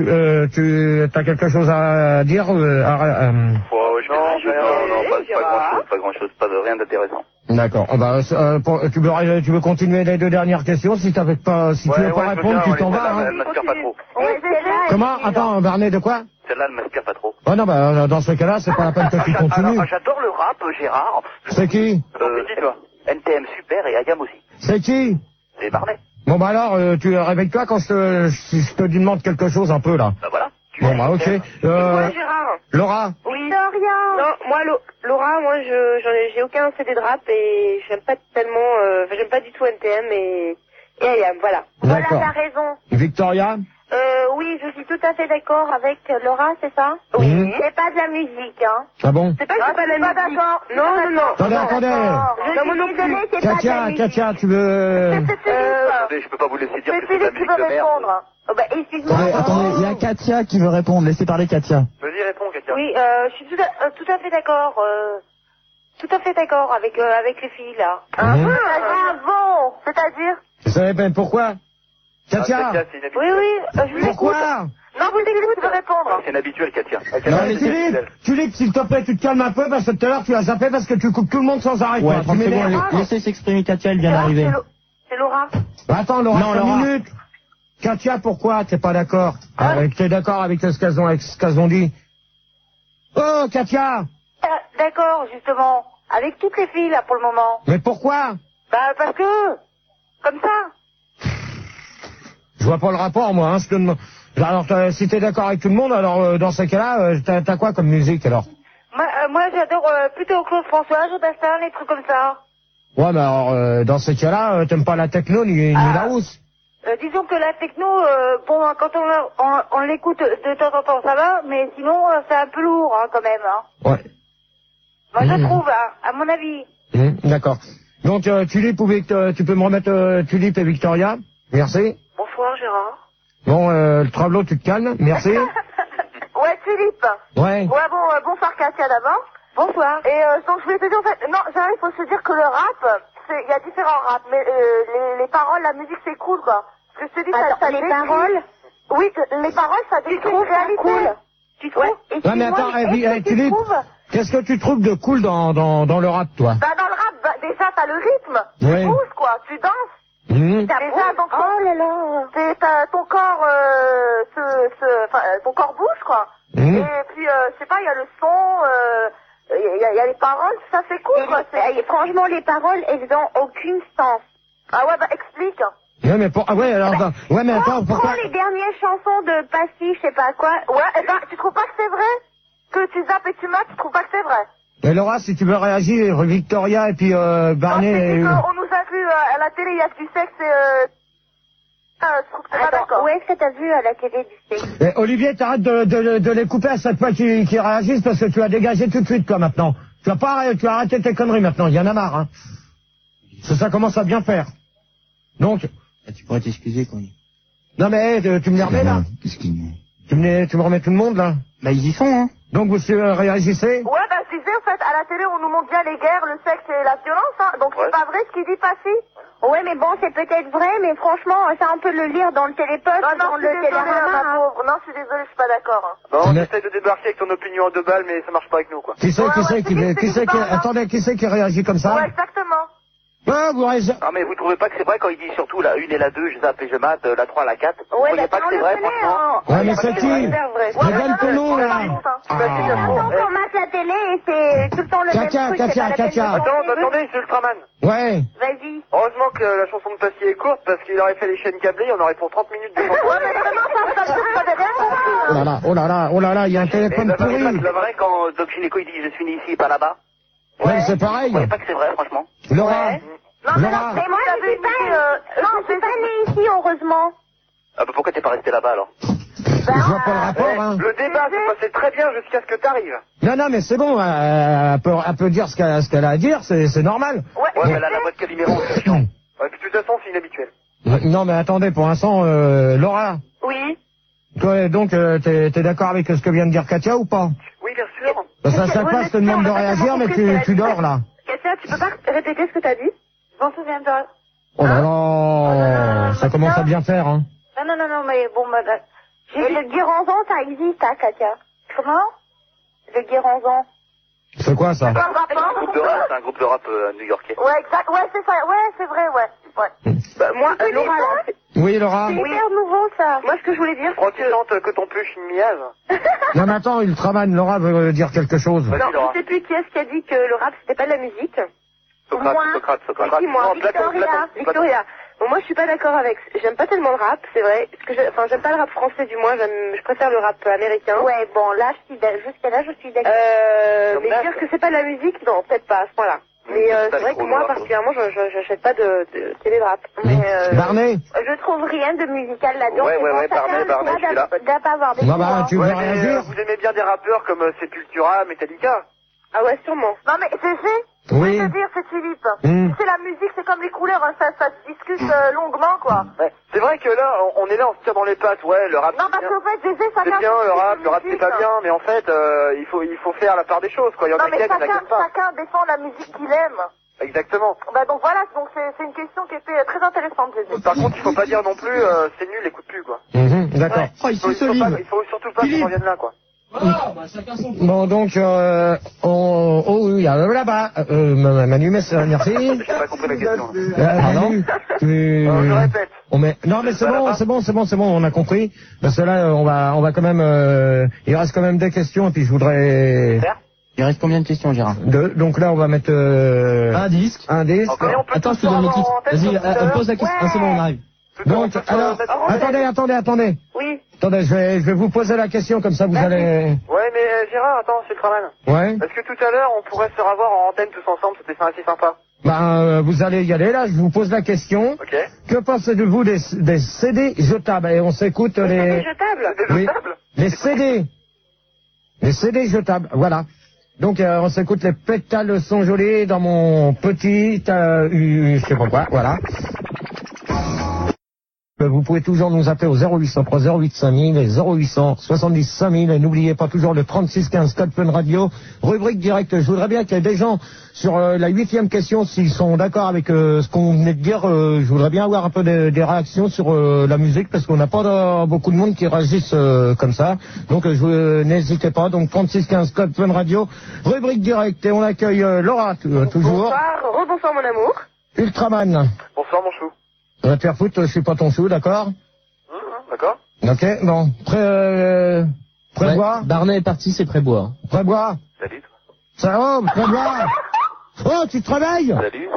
as quelque chose à dire? Ouais, pas grand chose, pas de rien d'intéressant. D'accord. Tu veux continuer les deux dernières questions? Si tu veux pas répondre, tu t'en vas, hein. Elle m'inspire pas trop. Comment? Attends, Barney, de quoi? Celle-là, elle m'inspire pas trop. Oh non, bah, dans ce cas-là, c'est pas la peine que tu continues. Alors, j'adore le rap, Gérard. C'est qui? NTM super et Ayam aussi. C'est qui? C'est Barnet. Bon, bah alors, tu réveilles-toi quand je te demande quelque chose un peu, là. Bah voilà. Bon, bah, ok. Ouais, Gérard. Laura? Oui. Non, moi, Laura, moi, j'ai aucun CD de rap et j'aime pas tellement, j'aime pas du tout NTM et IAM, voilà. D'accord. Voilà, t'as raison. Victoria? Oui, je suis tout à fait d'accord avec Laura, c'est ça? Oui. C'est pas de la musique, hein. Ah bon? C'est pas que c'est pas de la musique. D'accord. Non. Attendez. Je suis désolée, c'est pas de la musique. Katia, tu veux... Attendez, je peux pas vous laisser dire que c'est de la Philippe, tu musique peux de merde. répondre. Oh, bah, excuse-moi. Attendez, il y a Katia qui veut répondre. Laissez parler Katia. Vas-y, réponds, Katia. Oui, je suis tout à fait d'accord. Tout à fait d'accord avec les filles, là. Ah bon? C'est-à-dire? Vous savez bien pourquoi? Katia? C'est une habitude. Oui, je vous Pourquoi? écoute. Non, vous écoutez, tu peux répondre. C'est une habituelle, Katia. Non, mais Tulipe, s'il te plaît, tu te calmes un peu parce que tout à l'heure tu as zappé parce que tu coupes tout le monde sans arrêt. Ouais, quoi. 30 Tu m'énerves. secondes. Laissez s'exprimer Katia, elle vient d'arriver. C'est Laura. Attends, Laura, Non, 5 Laura. minutes. Katia, pourquoi t'es pas d'accord? T'es d'accord avec ce qu'elles ont dit? Oh, Katia! D'accord, justement. Avec toutes les filles, là, pour le moment. Mais pourquoi? Bah, parce que... Comme ça. Je vois pas le rapport, moi. Hein, alors, si t'es d'accord avec tout le monde, alors dans ces cas-là, t'as quoi comme musique, alors? Moi j'adore plutôt Claude François, Jodassin, les trucs comme ça. Ouais, mais alors, dans ces cas-là, t'aimes pas la techno ni la house? Disons que la techno, bon, quand on l'écoute de temps en temps, ça va, mais sinon, c'est un peu lourd, hein, quand même. Hein. Ouais. Moi, je trouve, hein, à mon avis. D'accord. Donc, Tulipe, tu peux me remettre Tulipe et Victoria? Merci. Bonsoir, Gérard. Bon, le tableau, tu te calmes. Merci. Ouais, Philippe. Ouais. Ouais, bonsoir Katia d'abord. Bonsoir. Et donc je voulais te dire en fait, non, il faut se dire que le rap, il y a différents rap, mais les paroles, la musique c'est cool quoi. Parce que je te dis, ça les paroles. Oui, les paroles ça décrit une réalité. Cool. Tu trouves? Ouais, mais attends, Philippe, qu'est-ce que tu trouves de cool dans le rap, toi? Bah dans le rap, déjà t'as le rythme, ouais. Tu bouges quoi, tu danses. Déjà donc oh là là. ton corps ton corps bouge quoi. Et puis je sais pas, il y a le son, il y a les paroles, ça c'est cool quoi. Franchement les paroles elles ont aucun sens. Ah ouais bah explique. Ouais mais attends, pourquoi? Les dernières chansons de Passy, je sais pas quoi. Ouais, et ben tu trouves pas que c'est vrai? Que tu zappes et tu mates, tu trouves pas que c'est vrai? Et Laura, si tu veux réagir, Victoria et puis Barney. On nous a vu à la télé, il y a du sexe et je trouve que c'est pas d'accord. Où est-ce que t'as vu à la télé du sexe? Et Olivier, t'arrêtes de les couper à chaque fois qu'ils réagissent parce que tu as dégagé tout de suite toi maintenant. Tu as arrêté tes conneries maintenant, il y en a marre hein. Ça commence à bien faire. Donc. Tu pourrais t'excuser quand même. Non mais tu me les remets là. Qu'est-ce qu'il tu me remets tout le monde là. Bah ils y sont hein. Donc vous réagissez? Ouais bah je disais en fait à la télé on nous montre bien les guerres, le sexe et la violence hein. Donc c'est pas vrai ce qu'il dit Passy. Ouais mais bon c'est peut-être vrai mais franchement ça on peut le lire dans le téléposte, dans le télérama. Non je suis désolée je suis pas d'accord. Hein. Non j'essaie de débarquer avec ton opinion en 2 balles mais ça marche pas avec nous quoi. Qui c'est qui réagit comme ça? Ouais exactement. Ouais, vous raison. Ah mais vous trouvez pas que c'est vrai quand il dit surtout la 1 et la 2, je zappe et je mate, la 3, la 4? Vous voyez pas que c'est vrai franchement? Ouais mais c'est qui? Regarde ton nom là. On mate la télé et c'est tout le temps le même truc. Katia. Attendez, c'est Ultraman. Ouais. Vas-y. Heureusement que la chanson de Passy est courte parce qu'il aurait fait les chaînes câblées, on aurait pour 30 minutes de chanson. Ouais mais vraiment ça Oh là là, il y a un téléphone pourri. C'est vrai quand Doc Gynéco il dit je suis né ici et pas là-bas? Ouais, c'est pareil. Vous voyez pas que c'est vrai franchement? Laura. Non mais moi je suis pas née ici heureusement. Ah bah pourquoi t'es pas resté là-bas alors? Je vois pas le rapport hein. Le débat s'est passé très bien jusqu'à ce que t'arrives. Non mais c'est bon, elle peut dire ce qu'elle a à dire, c'est normal. Ouais mais là la boîte Calimero c'est chiant. Ouais puis de toute façon c'est inhabituel. Non mais attendez, pour l'instant, Laura. Oui. Toi donc t'es d'accord avec ce que vient de dire Katia ou pas? Oui bien sûr. Parce que ça passe, te demande de réagir mais tu dors là. Katia tu peux pas répéter ce que t'as dit? Je m'en souviens pas. Oh là là, ça commence à bien faire hein. Non, mais bon, et le guéranzon, ça existe, hein, Katia. Comment? Le guéranzon. C'est quoi ça? C'est un groupe de rap new-yorkais. Ouais, exact, ouais, c'est ça, ouais, c'est vrai, ouais. Bah, moi, Laura, là, oui, Laura. c'est hyper nouveau, ça. Moi, ce que je voulais dire, c'est que ton pluche une miase. Non, mais attends, Ultraman, Laura veut dire quelque chose. Non, je sais plus qui est-ce qui a dit que le rap, c'était pas de la musique. Socrate. Si, moi, Victoria. Bon, moi, je suis pas d'accord avec. J'aime pas tellement le rap, c'est vrai. J'aime pas le rap français, du moins. Je préfère le rap américain. Ouais, bon, là, jusqu'à là, je suis d'accord. Mais dire que c'est pas de la musique, non, peut-être pas à ce point-là. Mais c'est vrai que moi, particulièrement, j'achète pas de télé de rap. Barney. Je trouve rien de musical là-dedans. Ouais, Barney, je suis là. D'à pas avoir des tu veux réagir? Vous aimez bien des rappeurs comme Sepultura, Metallica? Ah ouais, sûrement. Non, mais c'est oui. Je veux dire, c'est Philippe. C'est la musique, c'est comme les couleurs, hein, ça se discute longuement, quoi. Ouais. C'est vrai que là, on est là, on se tire dans les pattes, ouais, le rap. Non, parce qu'en fait, Zézé, ça c'est bien, le rap c'est pas bien, mais en fait, il faut faire la part des choses, quoi. Il y en a qui aiment, il y en a qui aiment pas. Chacun défend la musique qu'il aime. Exactement. Bah donc voilà, donc c'est une question qui était très intéressante, Zézé. Par contre, il faut pas dire non plus, c'est nul, écoute plus, quoi. D'accord. Ouais. Oh, il faut surtout pas qu'on revienne là, quoi. Bon donc il y a là-bas Manu merci. J'ai pas compris la question. Pardon. Je répète. Non mais c'est bon, on a compris. Parce que là on va quand même il reste quand même des questions et puis je voudrais. Il reste combien de questions, Gérard? 2. Donc là on va mettre un disque. Attends, je te donne le titre. Vas-y, pose la question. C'est bon, on arrive. Donc alors attendez. Oui. Attendez, je vais vous poser la question comme ça vous allez. Ouais, mais Gérard, attends, c'est le travail. Ouais. Est-ce que tout à l'heure on pourrait se revoir en antenne tous ensemble, c'était assez sympa. Vous allez y aller là, je vous pose la question. Ok. Que pensez-vous des CD jetables? Et on s'écoute les. Jetables. Oui. Les CD. Les CD jetables, voilà. Donc on s'écoute les pétales sont jolis dans mon petit je sais pas quoi, voilà. vous pouvez toujours nous appeler au 0803 08 5000 et 0800 70 5000. Et n'oubliez pas toujours le 36 15 code Fun Radio. Rubrique directe. Je voudrais bien qu'il y ait des gens sur la 8e question, s'ils sont d'accord avec ce qu'on venait de dire. Je voudrais bien avoir un peu des réactions sur la musique, parce qu'on n'a pas beaucoup de monde qui réagissent comme ça. Donc n'hésitez pas. Donc 36 15 code Fun Radio. Rubrique directe. Et on accueille Laura toujours. Bonsoir, rebonsoir mon amour. Ultraman. Bonsoir mon chou. On va te faire foutre, je suis pas ton chou, d'accord? D'accord. Ok, bon. Prébois. Ouais, Barnet est parti, c'est Prébois. Prébois. Salut, toi. Ça va, Prébois. Oh, tu te réveilles? Salut.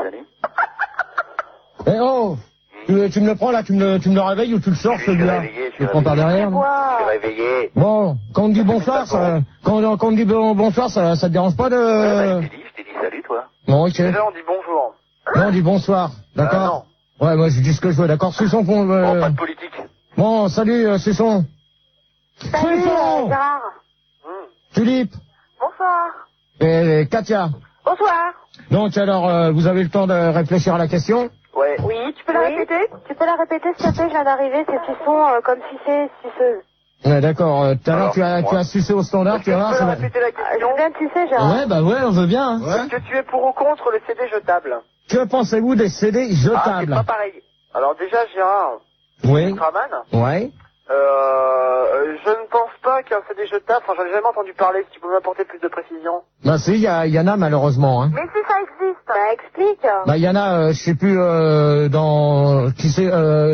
Eh oh, tu me le prends là, tu me le réveilles ou tu le sors celui-là? Tu le prends par derrière, non? Je suis réveillé. Bon, quand on dit bonsoir, quand on dit bonsoir, ça te dérange pas de... Je t'ai dit salut, toi. Bon, ok. Déjà on dit bonjour. Non, on dit bonsoir, d'accord? Ouais, moi je dis ce que je veux, d'accord? Suçon qu'on... Bon, pas de politique. Bon, salut, Suçon. Salut Suçon. Gérard. Tulipe. Bonsoir. Et Katia. Bonsoir. Donc alors, vous avez le temps de réfléchir à la question? Ouais. Oui, tu peux la répéter? Tu peux la répéter s'il te plaît, je viens d'arriver, c'est Suçon comme suceuse. Ouais, d'accord. Tout à l'heure, tu as sucé au standard, tu vas voir. Tu peux Ça va... répéter la question? Je viens de sucer, Gérard. Ouais, bah ouais, on veut bien. Hein. Ouais. Est-ce que tu es pour ou contre les CD jetables? Que pensez-vous des CD Ah, c'est jetables? pas pareil. Alors déjà Gérard, Oui. Ultraman, Ouais. je ne pense pas qu'un CD jetable, enfin j'en ai jamais entendu parler, si tu peux m'apporter plus de précision. Bah si, il y en a malheureusement. Hein. Mais si ça existe. Bah explique. Bah il y en a, je sais plus dans, tu sais,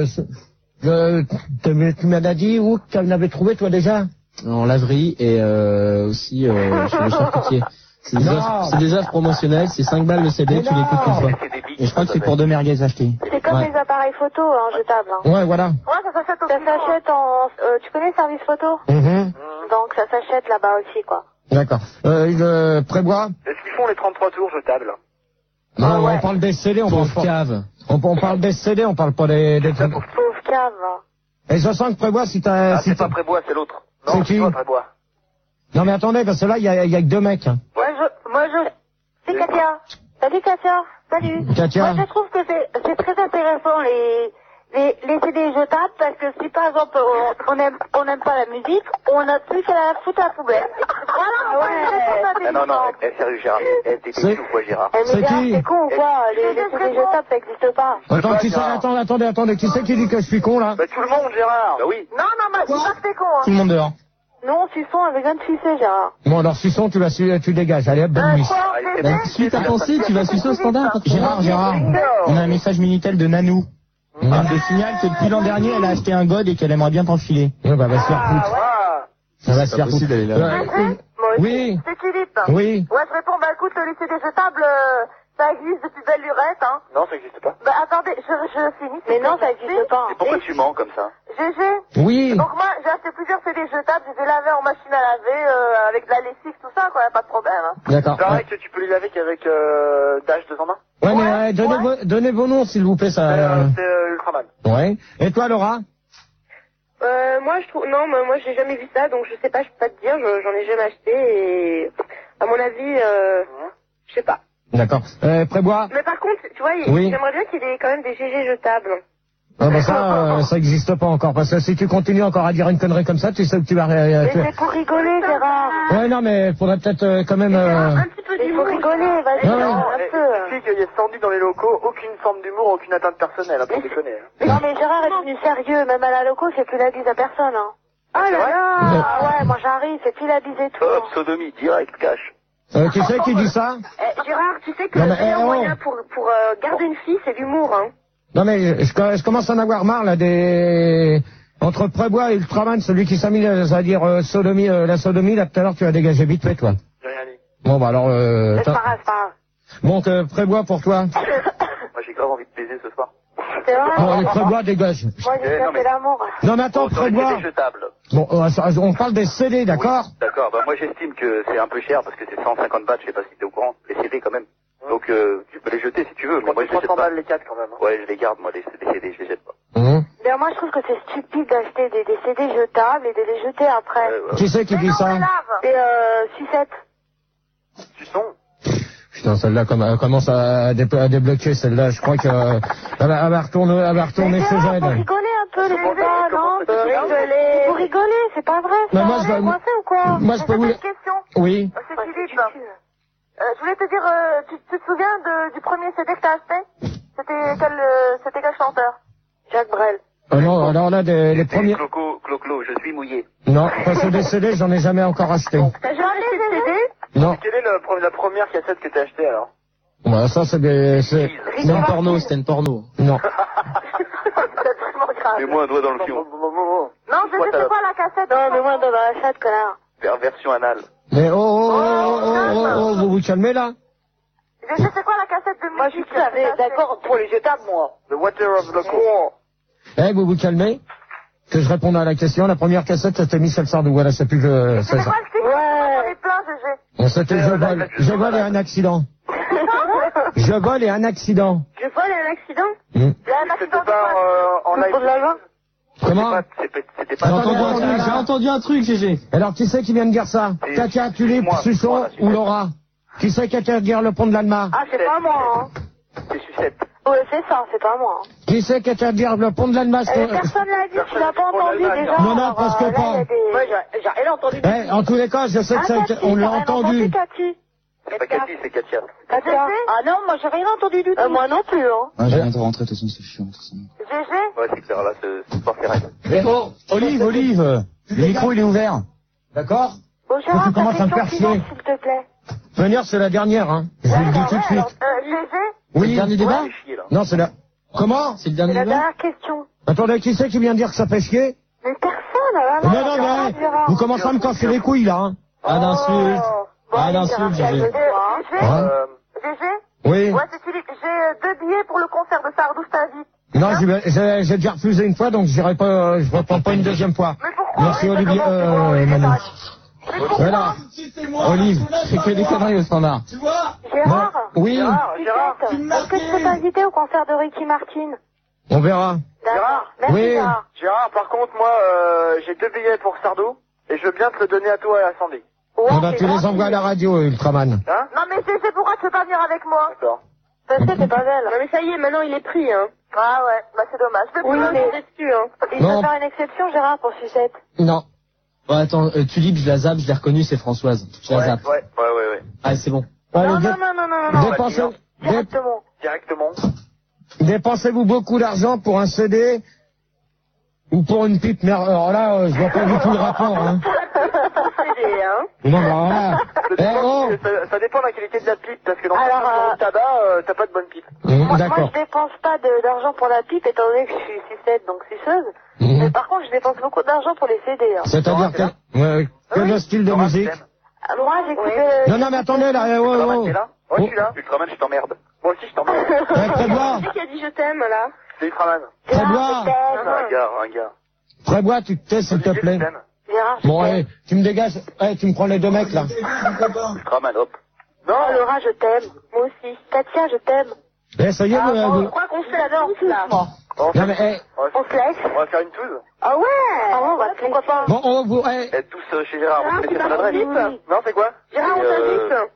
tu m'as dit où tu en avais trouvé toi déjà? En laverie et aussi chez le charcutier. C'est des offres promotionnelles, c'est 5 balles le CD, tu l'écoutes une fois. Et je crois que c'est pour 2 merguez achetés. C'est comme Ouais. les appareils photo jetables. Hein. Ouais, voilà. Ouais, ça s'achète aussi. Ça s'achète en... tu connais Service Photo? Donc ça s'achète là-bas aussi, quoi. D'accord. Prébois? Est-ce qu'ils font les 33 tours jetables? Non, ouais. on parle des CD, on Pauvre parle cave. on parle des CD, on parle pas des trucs. Pauvre cave. Et je sens que Prébois, si t'as... Ah, si c'est t'as- pas Prébois, c'est l'autre. C'est Non, qui? c'est toi, Prébois. Non mais attendez, parce que là, il y a que deux mecs. Hein. Moi je... C'est Katia. Salut Katia. Salut. Katia. Moi je trouve que c'est très intéressant les CD jetables parce que si par exemple on aime pas la musique, on a plus qu'à la foutre à la poubelle. Voilà, ouais. Ah, non, sérieux, Gérard. T'es C'est- qui ou quoi, Gérard? Mais C'est Gérard, qui? c'est con ou quoi? Les CD jetables ça existe pas. Attends, qui c'est? Attendez, qui c'est qui dit que je suis con là? Bah tout le monde Gérard. Bah oui. Non, mais dis pas que t'es con, Tout le monde dehors. Non, Suçon avait bien de sucer, Gérard. Bon alors Suçon, tu dégages. Allez hop, bonne nuit. Bah, suis ta pensée, tu vas sucer au standard. pas de problème. Gérard, on a un message Minitel de Nanou. Elle te signale que depuis l'an dernier, elle a acheté un God et qu'elle aimerait bien t'enfiler. Ouais, bah va se faire foutre. Ah, Ça va se faire foutre. Oui. C'est Philippe. Oui. Ouais, je réponds, bah écoute, les CD jetables, ça existe depuis belle lurette, hein. non ça existe pas. Bah attendez, je finis. Mais non, ça existe pas. Et pourquoi tu mens comme ça? GG. Oui. Donc moi, j'ai acheté plusieurs CD jetables, je les ai lavés en machine à laver, avec de la lessive, tout ça, quoi, y a pas de problème, hein. D'accord. C'est vrai que tu peux les laver qu'avec Dash 2 en 1. Ouais, mais donnez vos noms s'il vous plaît, ça. C'est Ultraman. Ouais. Et toi Laura? Moi, je trouve, non, moi, j'ai jamais vu ça, donc je sais pas, je peux pas te dire, j'en ai jamais acheté, et à mon avis, je sais pas. D'accord. Prébois? Mais par contre, tu vois, Oui. j'aimerais bien qu'il y ait quand même des GG jetables. Ah bah ça existe pas encore, parce que si tu continues encore à dire une connerie comme ça, tu sais que tu vas Mais c'est pour rigoler, Gérard. Ouais, non, mais faudrait peut-être quand même... Un petit peu d'humour. Il faut rigoler, vas-y, Ouais, ouais. un peu. Tu sais qu'il y a Sandy dans les locaux, aucune forme d'humour, aucune atteinte personnelle, hein, pour déconner. Hein. Non, mais Gérard est devenu sérieux, même à la loco, c'est plus la bise à personne, hein. Ah là là. Ah ouais, moi j'arrive, c'est plus la bise et tout. Hop, sodomie, direct, cash. Qui c'est qui dit ça? Gérard, tu sais que Non, le mais, meilleur oh. moyen pour garder une fille, c'est l'humour, hein. Non mais je commence à en avoir marre là des... Entre Prébois et Ultraman, celui qui s'est mis, ça veut dire sodomie, la sodomie, là tout à l'heure tu as dégagé vite fait toi. J'ai rien dit. Bon bah alors... C'est pas grave, c'est pas grave. Donc Prébois pour toi. Moi, j'ai grave envie de baiser ce soir. C'est vrai? Bon les Prébois dégage. Moi j'ai non, mais- fait l'amour. Non mais attends Bon, sur les Prébois. CD jetables. Bon on parle des CD d'accord? D'accord, bah moi j'estime que c'est un peu cher parce que c'est 150 bahts, je sais pas si t'es au courant. Les CD quand même. Donc tu peux les jeter si tu veux, mais moi je les jette 300 pas. balles les 4 quand même. Hein. Ouais, je les garde, moi, les CD, je les jette pas. Mais moi je trouve que c'est stupide d'acheter des CD jetables et de les jeter après. Qui c'est qui dit ça? C'est Sucette. Tu sens? Putain, celle-là commence à débloquer, celle-là. Je crois que elle va retourner chez Faut elle. rigoler un peu les débats, non? Vous rigolez, c'est pas vrai, ça. Moi, je vais... coincé ou quoi? Moi, je peux vous... Une question. Oui. C'est Philippe. Je voulais te dire, tu te souviens du premier CD que t'as acheté? C'était quel chanteur? Jacques Brel. Non, alors là, les premiers... Clo, je suis mouillé. Non, parce que des CD, j'en ai jamais encore acheté. T'as jamais acheté de CD? Non. Quelle est la première cassette que t'as achetée alors? Bah, ça, c'est des... Non, porno, c'était une porno. Non. C'est vraiment grave. Mets-moi un doigt dans le fion. Non, je sais c'est quoi la cassette? Non, mais moi dans la chatte, connard. Perversion anale. Mais vous vous calmez là? Je sais c'est quoi la cassette de musique? Moi, je suis d'accord pour les jetables, moi. The Water of the Core. Eh, vous vous calmez? Que je réponde à la question. La première cassette, c'était Michel Sardou. Voilà, c'est plus que... C'est quoi le titre? Ouais. J'en ai plein, GG. C'était Je vole et un accident. Je vole et un accident. Je vole et un accident? Mmh. Il y a un accident de quoi? En live. de la loi? Comment? C'était pas... J'ai entendu un truc, GG. Alors, qui c'est qui vient de dire ça? Katia, Tulipe, Suçon ou Laura? Qui c'est qui a qu'à dire le pont de l'Alma? Ah, c'est pas moi, hein. C'est sucette. Ouais, c'est ça, c'est pas moi. Qui c'est qui a qu'à dire le pont de l'Alma? Personne l'a dit, tu l'as pas entendu déjà. Non, parce que pas. Ouais, j'ai rien entendu. Eh, en tous les cas, je sais que on l'a entendu. C'est pas Cathy, c'est Katia. Katia? Ah non, moi j'ai rien entendu du tout. Moi non plus, hein. Ah, j'ai rien de rentrer, de toute façon, c'est chiant. GG? Ouais, c'est clair, là, ce soir, c'est raide. Eh oh, Olive, le micro il est ouvert. D'accord? Bon, Gérard, tu commences à me faire suivante, chier. s'il te plaît. Venir, c'est la dernière, hein. Je vous le dis tout de suite. GG? Oui. Le dernier débat? Non, c'est la... Comment? C'est le C'est dernier la débat? dernière question. Attendez, qui c'est qui vient de dire que ça fait chier? Mais personne, là, là. Non, mais vous commencez à me casser les couilles, là, hein. Ah, d'insulte. Ah, d'insulte, GG. GG? Oui. Ouais, c'est Philippe. J'ai 2 billets pour le concert de Sardou, je t'invite. Non, j'ai déjà refusé une fois, donc je reprends pas une deuxième fois. Mais pourquoi? Merci, Olivier, Manu. Voilà. Olive, C'est que des conneries au standard. Gérard? Oui. Gérard. Est-ce que je peux t'inviter au concert de Ricky Martin? On verra. D'accord. Merci, Oui. Gérard. Gérard, par contre, moi, j'ai 2 billets pour Sardou, et je veux bien te le donner à toi et à Sandy. On va tu les envoies à la radio, Ultraman. Hein? Non, mais c'est pourquoi tu peux pas venir avec moi? D'accord. Parce que t'es pas belle. Non, mais ça y est, maintenant il est pris, hein. Ah ouais, bah c'est dommage. Je vais plus le dessus, hein. Il Non. va faire une exception, Gérard, pour Sucette. Non. Bon, attends, Tulipe, je la zappe, je l'ai reconnue, c'est Françoise. Je la zappe. Ouais. Ah, c'est bon. Allez, Non. Directement. Dépensez-vous beaucoup d'argent pour un CD ou pour une pipe? Mais alors là, je vois pas du tout le rapport, hein. CD, hein. Non, mais alors là... Ça dépend de la qualité de la pipe, parce que dans le tabac, t'as pas de bonne pipe. Moi, D'accord. je dépense pas d'argent pour la pipe, étant donné que je suis sucette, donc suceuse. Mais par contre, je dépense beaucoup d'argent pour les CD, hein. C'est-à-dire quel style de musique? Moi, j'écoute... Non, mais attendez, là, Ultraman, t'es là? Ouais, je suis là. Ultraman, je t'emmerde. Moi aussi, je t'emmerde. Prébois, Qui a dit je t'aime, là? C'est Ultraman. Prébois, Un gars. Prébois, tu te tais, s'il te plaît. Gérard, je Bon, t'aime. allez, tu me dégages, tu me prends les 2 mecs, là. Ultraman, hop. Non, Laura, je t'aime. Moi aussi. Katia, je t'aime. Eh, ça y est, Je crois qu'on se fait la danse, là. Non, mais, On se laisse. on va faire une touze. Ah ouais. On va pourquoi pas. bon, on vous, Êtes tous chez Gérard, vous connaissez son adresse. Non, c'est quoi? Gérard, on t'invite.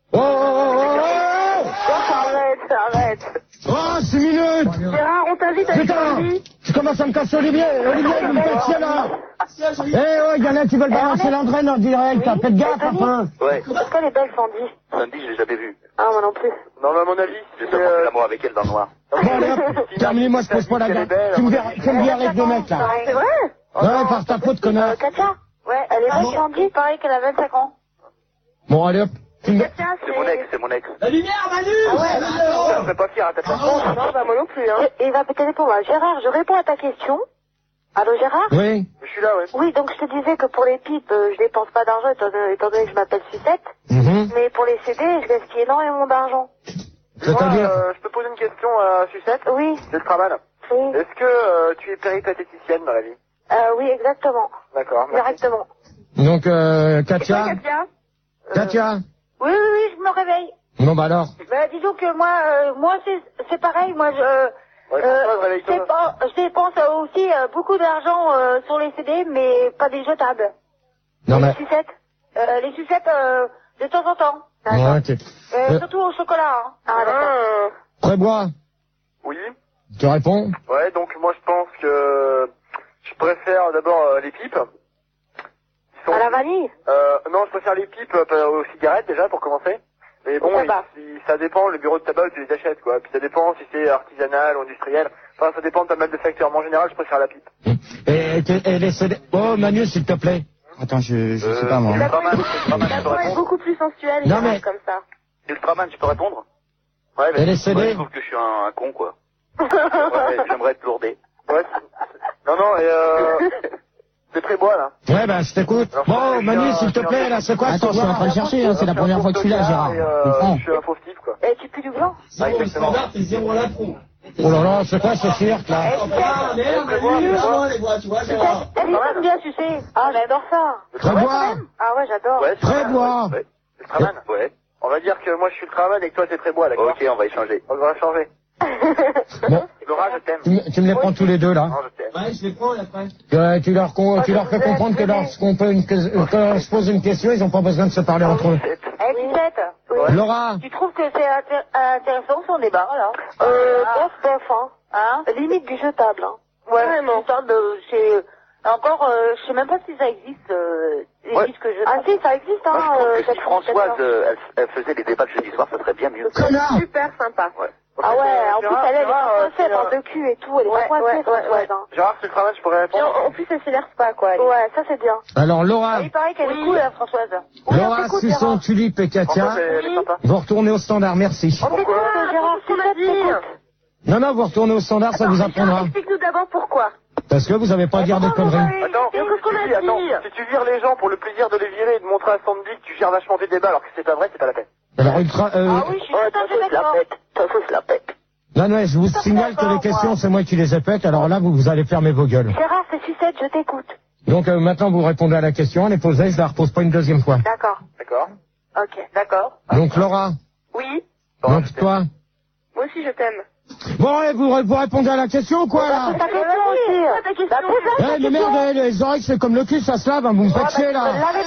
Arrête. Oh, 6 minutes! Gérard, on t'invite à Putain! Tu commences à me casser Olivier, vous me faites chier, là! Il y en a qui veulent balancer l'entraîne en direct, faites gaffe, enfin! Ouais. Est-ce qu'elle est belle, Sandy? Sandy, je l'ai jamais vue. Ah, moi non plus. Non, mais à mon avis, J'ai seulement fait l'amour avec elle dans le noir. Bon, allez, hop, terminé, moi je pose pas la garde. Tu me viens avec 2 mecs, là. C'est vrai? Ouais, par ta faute, connard. Katia? Ouais, elle est belle, Sandy, pareil qu'elle a 25 ans. Bon, allez, hop. Katia, C'est mon ex. Ah ouais, ça me fait pas fier à ta place. non, bah moi non plus, hein. Il va peut-être répondre. Gérard, je réponds à ta question. Allô, Gérard? Oui. Je suis là, ouais. Oui, donc je te disais que pour les pipes, je dépense pas d'argent étant donné que je m'appelle Sucette. Mais pour les CD, je gaspille énormément d'argent. C'est-à-dire? Je peux poser une question à Sucette? Oui. C'est le travail. Oui. Est-ce que tu es péripatéticienne dans la vie? Oui, exactement. D'accord. merci. Directement. Donc, Katia? Katia? Oui, je me réveille. Bon, bah alors. Bah, disons que moi c'est pareil, moi je dépense aussi beaucoup d'argent sur les CD, mais pas des jetables. Non, mais... Les sucettes de temps en temps. Ouais, ok. Surtout au chocolat. Hein. Ah, d'accord. Prébois, Oui. tu réponds? Ouais, donc moi je pense que je préfère d'abord les pipes. À la vanille? Non, je préfère les pipes aux cigarettes déjà pour commencer. Mais bon, ça dépend le bureau de tabac où tu les achètes quoi. Puis ça dépend si c'est artisanal ou industriel. Enfin, ça dépend de pas mal de facteurs. Mais en général, je préfère la pipe. Et les CD... Oh, Manu, s'il te plaît. Attends, je sais pas moi. La voix est beaucoup plus sensuelle comme ça. Ultraman, tu peux répondre? Ouais, Et les CD? Je trouve que je suis un con, quoi. Ouais, j'aimerais être lourdé. Ouais. Non, c'est très bois, là. Ouais, ben, je t'écoute. Bon, Manu, s'il te plaît, là, c'est quoi? Attends, je suis en train de chercher, hein, c'est la première fois que je suis là, Gérard. Je suis un fauve type, quoi. Et tu pues du blanc? Ah, exactement. C'est 0 à la tronc. Oh là là, c'est quoi ce cirque, là? Les voix, tu vois, Gérard. Elle est bien, tu sais. Ah, j'adore ça. Très bois. Ah ouais, j'adore. Ouais, Très bois. Ultraman? Ouais. On va dire que moi je suis Ultraman et que toi t'es très bois, d'accord? Ok, on va échanger. On va changer. Bon. Laura, je t'aime. Tu me les prends tous les deux, là. Non, je t'aime. Ouais, je les prends, après. Tu leur fais comprendre que lorsqu'on peut quand je pose une question, ils n'ont pas besoin de se parler entre eux. Tête. Laura. Tu trouves que c'est intéressant son débat, là? Bof, hein. Limite du jetable, hein. Ouais, vraiment. Encore, je sais même pas si ça existe, les disques jetables. Ah si, ça existe, hein. Moi, je trouve que si Françoise, elle faisait les débats de jeudi soir, ça serait bien mieux. Super sympa. Ouais. Ah ouais, en plus, elle est coincée par deux culs et tout, elle est pas coincée, Françoise, hein. Gérard, c'est Ultraman, je pourrais répondre. En plus, elle s'énerve pas, quoi. Ouais, ça c'est bien. Alors, Laura. Il paraît qu'elle est cool, la Françoise. Laura, Suçon, Tulipe et Katia. Vous retournez au standard, merci. On t'écoute, Gérard, c'est ça, t'écoutes. Non, vous retournez au standard, ça vous apprendra. Explique-nous d'abord pourquoi. Parce que vous avez pas à dire des conneries. Attends, si tu vires les gens pour le plaisir de les virer et de montrer à Sandy que tu gères vachement tes débats alors que c'est pas vrai, c'est pas la peine. Alors, Ah oui, je suis tout à fait d'accord. La pète. Non, je vous signale que les questions, c'est moi qui les ai faites, alors là, vous allez fermer vos gueules. Gérard, c'est sucette, je t'écoute. Donc, maintenant, vous répondez à la question, elle est posée, je la repose pas une deuxième fois. D'accord. Ok, d'accord. Donc, Laura. Oui. Donc, toi. Moi aussi, je t'aime. Bon, et vous répondez à la question ou quoi, là? Ta question aussi. Mais merde, les oreilles, c'est comme le cul, ça se lave, hein, vous me faites chier, là.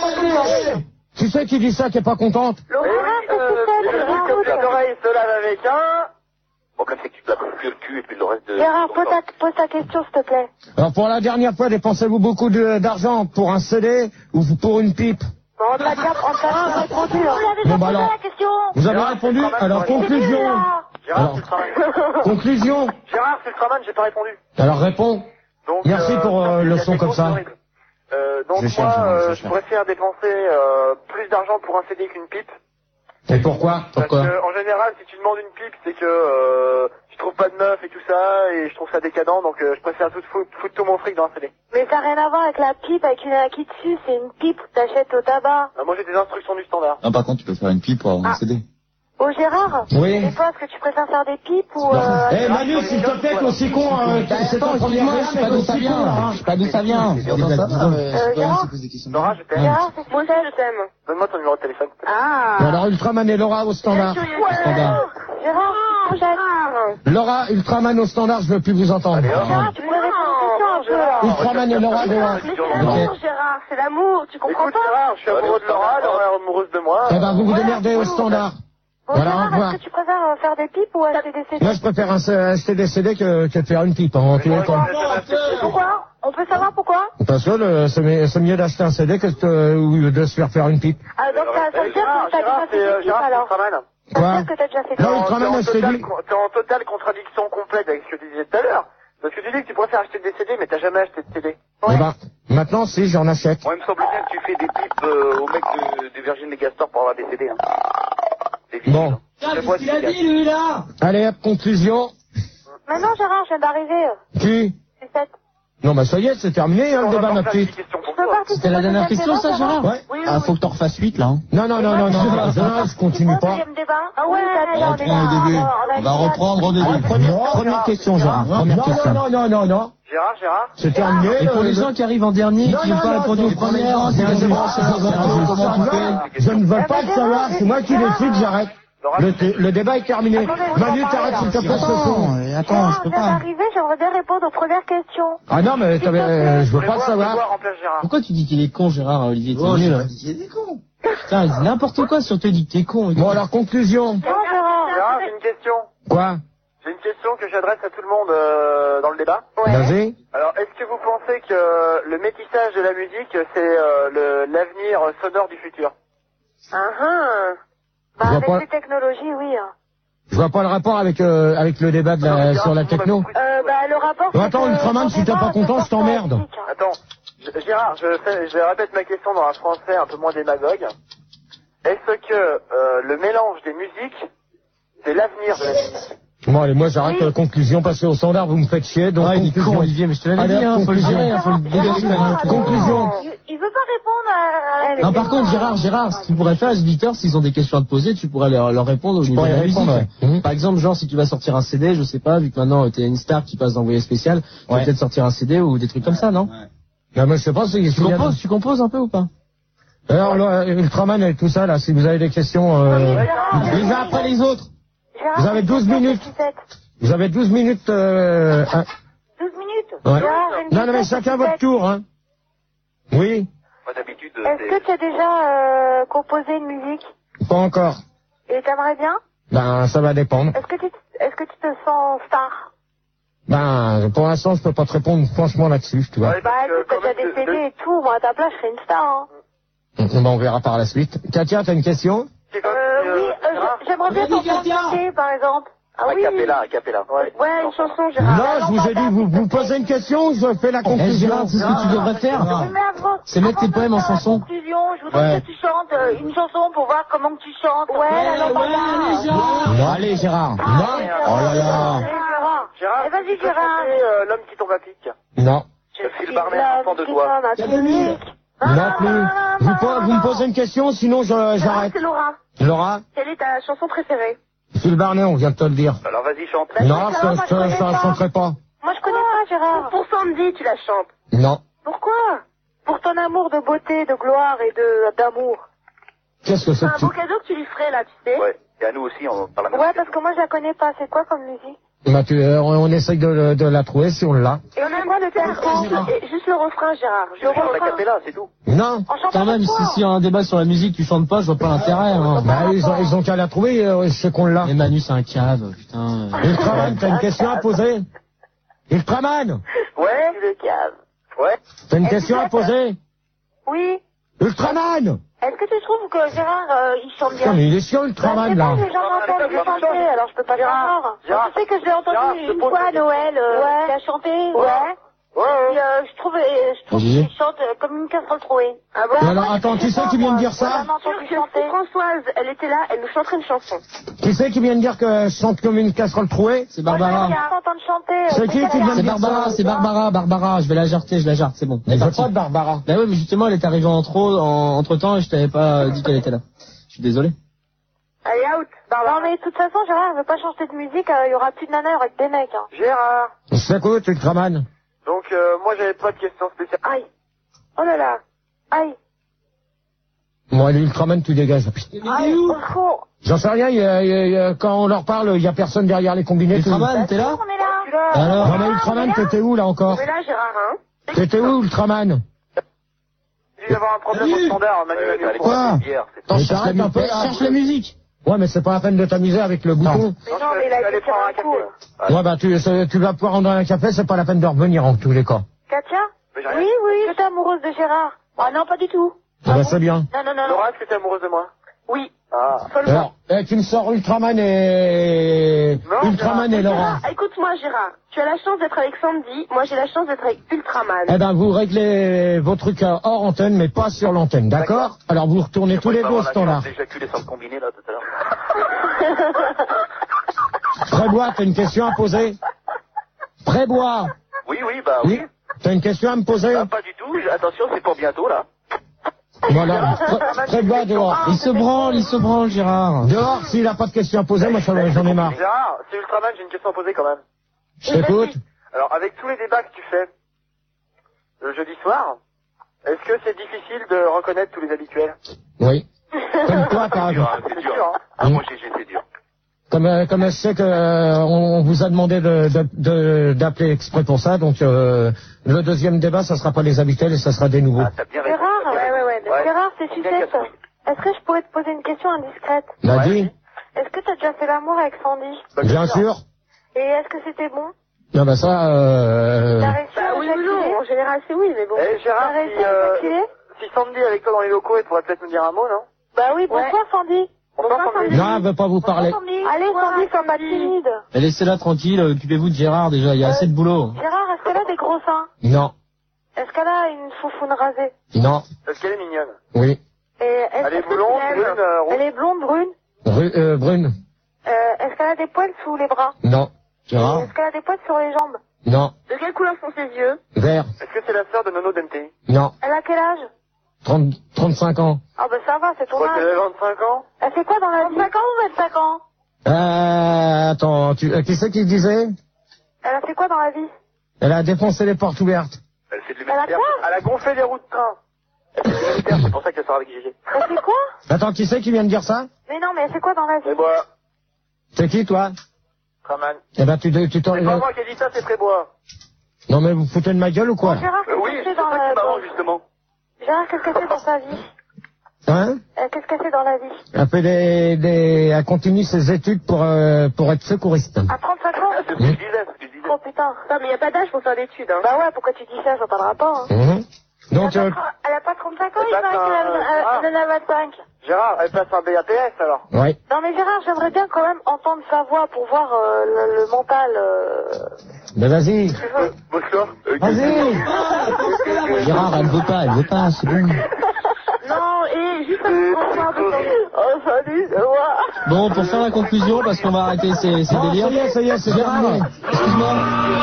Tu sais qui dit ça, qui est pas contente? Laura, c'est sucette. Comme les oreilles se lavent avec un... Bon, comme c'est que tu te laves que le cul et puis le reste de... Gérard, pose ta question, s'il te plaît. Alors, pour la dernière fois, dépensez-vous beaucoup d'argent pour un CD ou pour une pipe? On t'a déjà répondu. Bon, bah alors, la question. vous avez répondu? Alors, conclusion. Gérard, c'est Ultraman. Conclusion. Gérard, c'est Ultraman, j'ai pas répondu. Alors, réponds. Donc, merci pour le son comme ça. Donc moi, je préfère dépenser plus d'argent pour un CD qu'une pipe. Et pourquoi? Parce que, en général, si tu demandes une pipe, c'est que tu trouves pas de meuf et tout ça, et je trouve ça décadent, donc je préfère foutre tout mon fric dans un CD. Mais ça n'a rien à voir avec la pipe, avec une acquis dessus, c'est une pipe que t'achètes au tabac. Moi j'ai des instructions du standard. Non, par contre, tu peux faire une pipe pour avoir un CD. Oh Gérard? Oui. Et toi, est-ce que tu préfères faire des pipes ou... Eh Manu, s'il te plaît, t'es aussi con, c'est ton premier je sais pas d'où ça vient. Je sais pas d'où ça vient. Gérard? Laura, je t'aime. Gérard, c'est moi aussi, je t'aime. Donne-moi ton numéro de téléphone. Ah. Alors, Ultraman et Laura au standard. Gérard, Laura, Ultraman au standard, je veux plus vous entendre. Gérard, tu pourrais répondre aux questions un peu, là. Ultraman et Laura, Laura. Mais c'est l'amour, Gérard, c'est l'amour, tu comprends Écoute, pas? Gérard, je suis amoureux de Laura est amoureuse de moi. Eh ben, vous vous démerdez au standard. Bon, Voilà, au Gérard, revoir. est-ce que tu préfères faire des pipes ou acheter des CD? Moi, je préfère acheter des CD que de faire une pipe, en tous les cas. Pourquoi? On peut savoir pourquoi? Parce que c'est mieux d'acheter un CD que de se faire une pipe. Ah, donc ça veut dire que t'as déjà fait des pipes, alors? Ça veut dire que t'as déjà fait des Non, pipes? Ultraman, je t'ai dit. T'es en totale contradiction complète avec ce que tu disais tout à l'heure. Parce que tu dis que tu préfères acheter des CD, mais t'as jamais acheté de CD. Eh ben, maintenant, si, j'en achète. Moi, il me semble bien que tu fais des pipes au mec de Virgin Megastore pour avoir des CD. Hein. Bon. Qu'est-ce qu'il a dit, lui, là? Allez, hop, conclusion. Mais non, Gérard, je viens d'arriver. Qui? C'est cette. Non, bah ça y est, c'est terminé, hein, le débat, ma petite. C'était la dernière question, ça, Gérard? Ouais. Ah, faut que t'en refasses 8, là. Non, je continue pas. Ah ouais, On reprend au début. On va reprendre au début. Première question, Gérard. Première question. Non. Gérard. C'est terminé. Et pour les gens qui arrivent en dernier, qui n'ont pas répondu aux premières, c'est un jeu. Comment tu fais? Je ne veux pas le savoir, c'est moi qui décide, j'arrête. Le débat est terminé. Manu, t'arrêtes s'il te plaît ce son. Attends, je peux pas. Arrivé, j'aimerais bien répondre aux premières questions. Ah non, mais je veux pas le savoir. Pourquoi tu dis qu'il est con, Gérard, Olivier? Oh, j'ai pas dit qu'il était con. Putain, il dit n'importe quoi si on te dit que t'es con. Bon, alors, conclusion. Non, Gérard. Gérard, j'ai une question. Quoi? J'ai une question que j'adresse à tout le monde dans le débat. Vas-y. Alors, est-ce que vous pensez que le métissage de la musique, c'est l'avenir sonore du futur? Bah, vois avec pas- les technologies, oui. Je vois pas le rapport avec le débat sur la techno. Bah, le rapport... c'est Attends, que Ultraman, ton si t'es débat, pas content, ça je t'emmerde. porte à la musique. Attends, Gérard, je répète ma question dans un français un peu moins démagogue. Est-ce que le mélange des musiques, c'est l'avenir de la musique? Bon, allez, moi j'arrête la conclusion, passez au standard, vous me faites chier. Donc, Il est con, Olivier, mais je te l'avais dit, hein, faut le gérer, faut le dégager. Conclusion. Il veut pas répondre à... Non, par contre, Gérard, ce que tu pourrais faire, les auditeurs, s'ils ont des questions à te poser, tu pourrais leur répondre au niveau de la musique. Par exemple, genre, si tu vas sortir un CD, je sais pas, vu que maintenant t'es une star qui passe d'envoyé spécial, tu vas peut-être sortir un CD ou des trucs comme ça, non? Non, mais je sais pas si... Tu composes un peu ou pas? Alors, là, Ultraman et tout ça, là, si vous avez des questions... les uns après les autres. Vous avez 12 minutes. Vous avez 12 minutes... 12 minutes Ouais. Gérard, Non, mais chacun votre tour, hein. Oui. Moi, d'habitude, Est-ce que tu as déjà composé une musique? Pas encore. Et t'aimerais bien? Ben, ça va dépendre. Est-ce que tu te sens star? Ben, pour l'instant, je peux pas te répondre franchement là-dessus, tu vois. Bah, t'as déjà des CD et tout. Moi, à ta place, je serais une star, hein. Ben, on verra par la suite. Katia, t'as une question? Oui, j'aimerais bien t'entendre chanter, par exemple. Ah oui. a cappella. Ouais, une chanson, Gérard. Non, je vous ai dit, vous posez une question, je fais la conclusion. Gérard, c'est ce que tu devrais faire. C'est mettre tes poèmes en chanson. Conclusion, je voudrais que tu chantes une chanson pour voir comment tu chantes. Ouais, Non, allez, Gérard. Non. Oh là là. Gérard, vas-y, Gérard. L'homme qui tombe à pic. Non. Phil Barnet, enfant de doigts. Non plus. Vous me posez une question, sinon j'arrête. C'est Laura. Laura? Quelle est ta chanson préférée? Phil Barnet, on vient de te le dire. Alors, vas-y, chante. Non, je chanterai pas. Moi, je connais pas, Gérard. Pour Sandy, tu la chantes. Non. Pourquoi? Pour ton amour de beauté, de gloire et d'amour. Qu'est-ce que c'est C'est que un beau cadeau que tu lui ferais, là, tu sais. Ouais. Et à nous aussi, on parle la même Ouais, parce que moi, je la connais pas. C'est quoi comme musique? Bah, on essaye de la trouver si on l'a. Et on a quoi de faire? Juste le refrain, Gérard. Tu chantes la cappella, c'est tout. Non. Quand même, si y a un débat sur la musique, tu chantes pas, je vois pas l'intérêt, hein. Bah, ils ont qu'à la trouver, je sais qu'on l'a. Et Manu, c'est un cave, putain. Ultraman, t'as une question à poser? Ultraman? Ouais. Le cave. Ouais. T'as une question à poser? Oui. Ultraman! Est-ce que tu trouves que Gérard, il chante bien? Non, mais il est sur Ultraman, là. Les gens m'entendent le chanter, alors je peux pas Gérard. Tu sais que je l'ai entendu une fois à Noël, il a chanté. Ouais. Et, je trouve qu'il chante comme une casserole trouée. Ah bon? Alors, attends, qui c'est qui vient de dire ça? Françoise, elle était là, elle nous chanterait une chanson. Qui c'est qui vient de dire que je chante comme une casserole trouée? C'est Barbara. C'est qui vient de C'est dire Barbara, ça? c'est Barbara, je vais la jarter, c'est bon. Mais c'est pas de Barbara. Bah ouais, mais justement, elle est arrivée entre temps et je t'avais pas dit qu'elle était là. Je suis désolé. Allez, out. Non, mais de toute façon, Gérard, elle veut pas changer de musique, il y aura plus de nanas, il y aura que des mecs, hein. Gérard. Je t'écoute, Ultraman. Donc, moi, j'avais pas de questions spéciales. Aïe. Oh là là. Aïe. Bon, allez, Ultraman, tu dégages. Aïe, au secours. J'en sais rien, quand on leur parle, il y a personne derrière les combinés. Ultraman, t'es là? On est là. Alors? Non, mais Ultraman, t'étais où, là, encore? On est là, Gérard, hein. T'étais où, Ultraman? Il va y avoir un problème au standard, Manu. Quoi? Attends, t'arrêtes un peu, Cherche la musique. Ouais, mais c'est pas la peine de t'amuser avec le bouton. Mais non, mais il a été prendre un coup. Ouais, bah, tu vas pouvoir rendre un café, c'est pas la peine de revenir, en tous les cas. Katia? Oui, je suis amoureuse de Gérard. Ah non, pas du tout. Ah bah, c'est bien. Non. Laura, est-ce que t'es amoureuse de moi? Oui. Ah. Alors, tu me sors Ultraman et Laura. Écoute-moi, Gérard. Tu as la chance d'être avec Sandy. Moi, j'ai la chance d'être avec Ultraman. Eh ben, vous réglez vos trucs hors antenne, mais pas sur l'antenne, d'accord? Alors, vous retournez tous les deux au standard. J'ai éjaculé sans le combiné, là, tout à l'heure. Prébois, t'as une question à poser? Prébois. Oui, bah oui. T'as une question à me poser? Pas du tout. Attention, c'est pour bientôt, là. Voilà. Prébois dehors. Il se branle, Gérard. Dehors, s'il a pas de question à poser, moi, j'en ai marre. Gérard, c'est Ultraman, j'ai une question à poser quand même. Je t'écoute. Alors, avec tous les débats que tu fais le jeudi soir, est-ce que c'est difficile de reconnaître tous les habituels? Oui. Comme toi, par exemple. C'est dur, hein. Ah, moi, c'est dur. Comme je sais que on vous a demandé d'appeler exprès pour ça, donc le deuxième débat, ça sera pas les habituels et ça sera des nouveaux. Ah, t'as bien raison. Gérard, Gérard, c'est sucette. Est-ce que je pourrais te poser une question indiscrète? Vas-y. Est-ce que t'as déjà fait l'amour avec Sandy? Bien sûr. Et est-ce que c'était bon? Non, bah ça, T'as réussi à oui ou non? En général, c'est oui, mais bon. Eh, Gérard, T'as réussi à t'activer? si Sandy est avec toi dans les locaux, elle pourrait peut-être nous dire un mot, non? Bah oui, bonsoir Sandy. Bonsoir, Sandy. non, elle veut pas vous parler. Allez Sandy, sois pas timide. Et laissez-la tranquille, occupez-vous de Gérard déjà, il y a assez de boulot. Gérard, est-ce qu'elle a des gros seins? Non, Est-ce qu'elle a une foufoune rasée? non, Est-ce qu'elle est mignonne? oui. Et est-ce Elle est que tu blonde, l'aimes? brune, rouge? Elle est blonde, brune. Brune, Est-ce qu'elle a des poils sous les bras? non. Gérard? Est-ce qu'elle a des poils sur les jambes? Non, De quelle couleur sont ses yeux? vert, Est-ce que c'est la sœur de Nono d'MTI? non. Elle a quel âge? 35 ans. Ah bah ça va, c'est Je ton crois âge. qu'elle a 25 ans. Elle fait quoi dans la vie? 25 ans ou 25 ans? Attends, qui c'est qui disait? Elle a fait quoi dans la vie? Elle a défoncé les portes ouvertes. Elle fait de Elle a l'humanitaire. quoi? Elle a gonflé les roues de train. Elle fait de l'humanitaire, c'est pour ça qu'elle sort avec Gégé. Elle fait quoi? Attends, qui c'est qui vient de dire ça? Mais non, mais elle fait quoi dans la vie? Trébois. C'est qui, toi? Traman. Eh ben, tu t'en... C'est pas moi qui ai dit ça, c'est Trébois. Non, mais vous foutez de ma gueule ou quoi? Gérard, qu'est-ce Oui, qu'elle c'est fait ça dans qui la m'arrange justement. Gérard, qu'est-ce qu'elle fait dans sa vie? Hein? Qu'est-ce qu'elle fait dans la vie? Elle fait elle continue ses études pour être secouriste. À 35 ans? C'est ce que je disais, c'est ce que je disais. Oh putain. Non, mais il n'y a pas d'âge pour faire d'études, hein. Bah ouais, pourquoi tu dis ça? Je vois pas le rapport, hein. Mhm. Donc, Elle a pas 35 ans, il Elle paraît passe qu'elle en a 25. Gérard, elle passe un BAPS alors. oui. Non mais Gérard, j'aimerais bien quand même entendre sa voix pour voir le mental. Mais vas-y. Bonsoir. Vas-y. Gérard, elle veut pas, c'est bon. Non, et juste un bonsoir de oh salut, c'est moi. Bon, pour faire la conclusion, parce qu'on va arrêter ces délires. Ça y est, c'est Gérard, terminé. excuse-moi.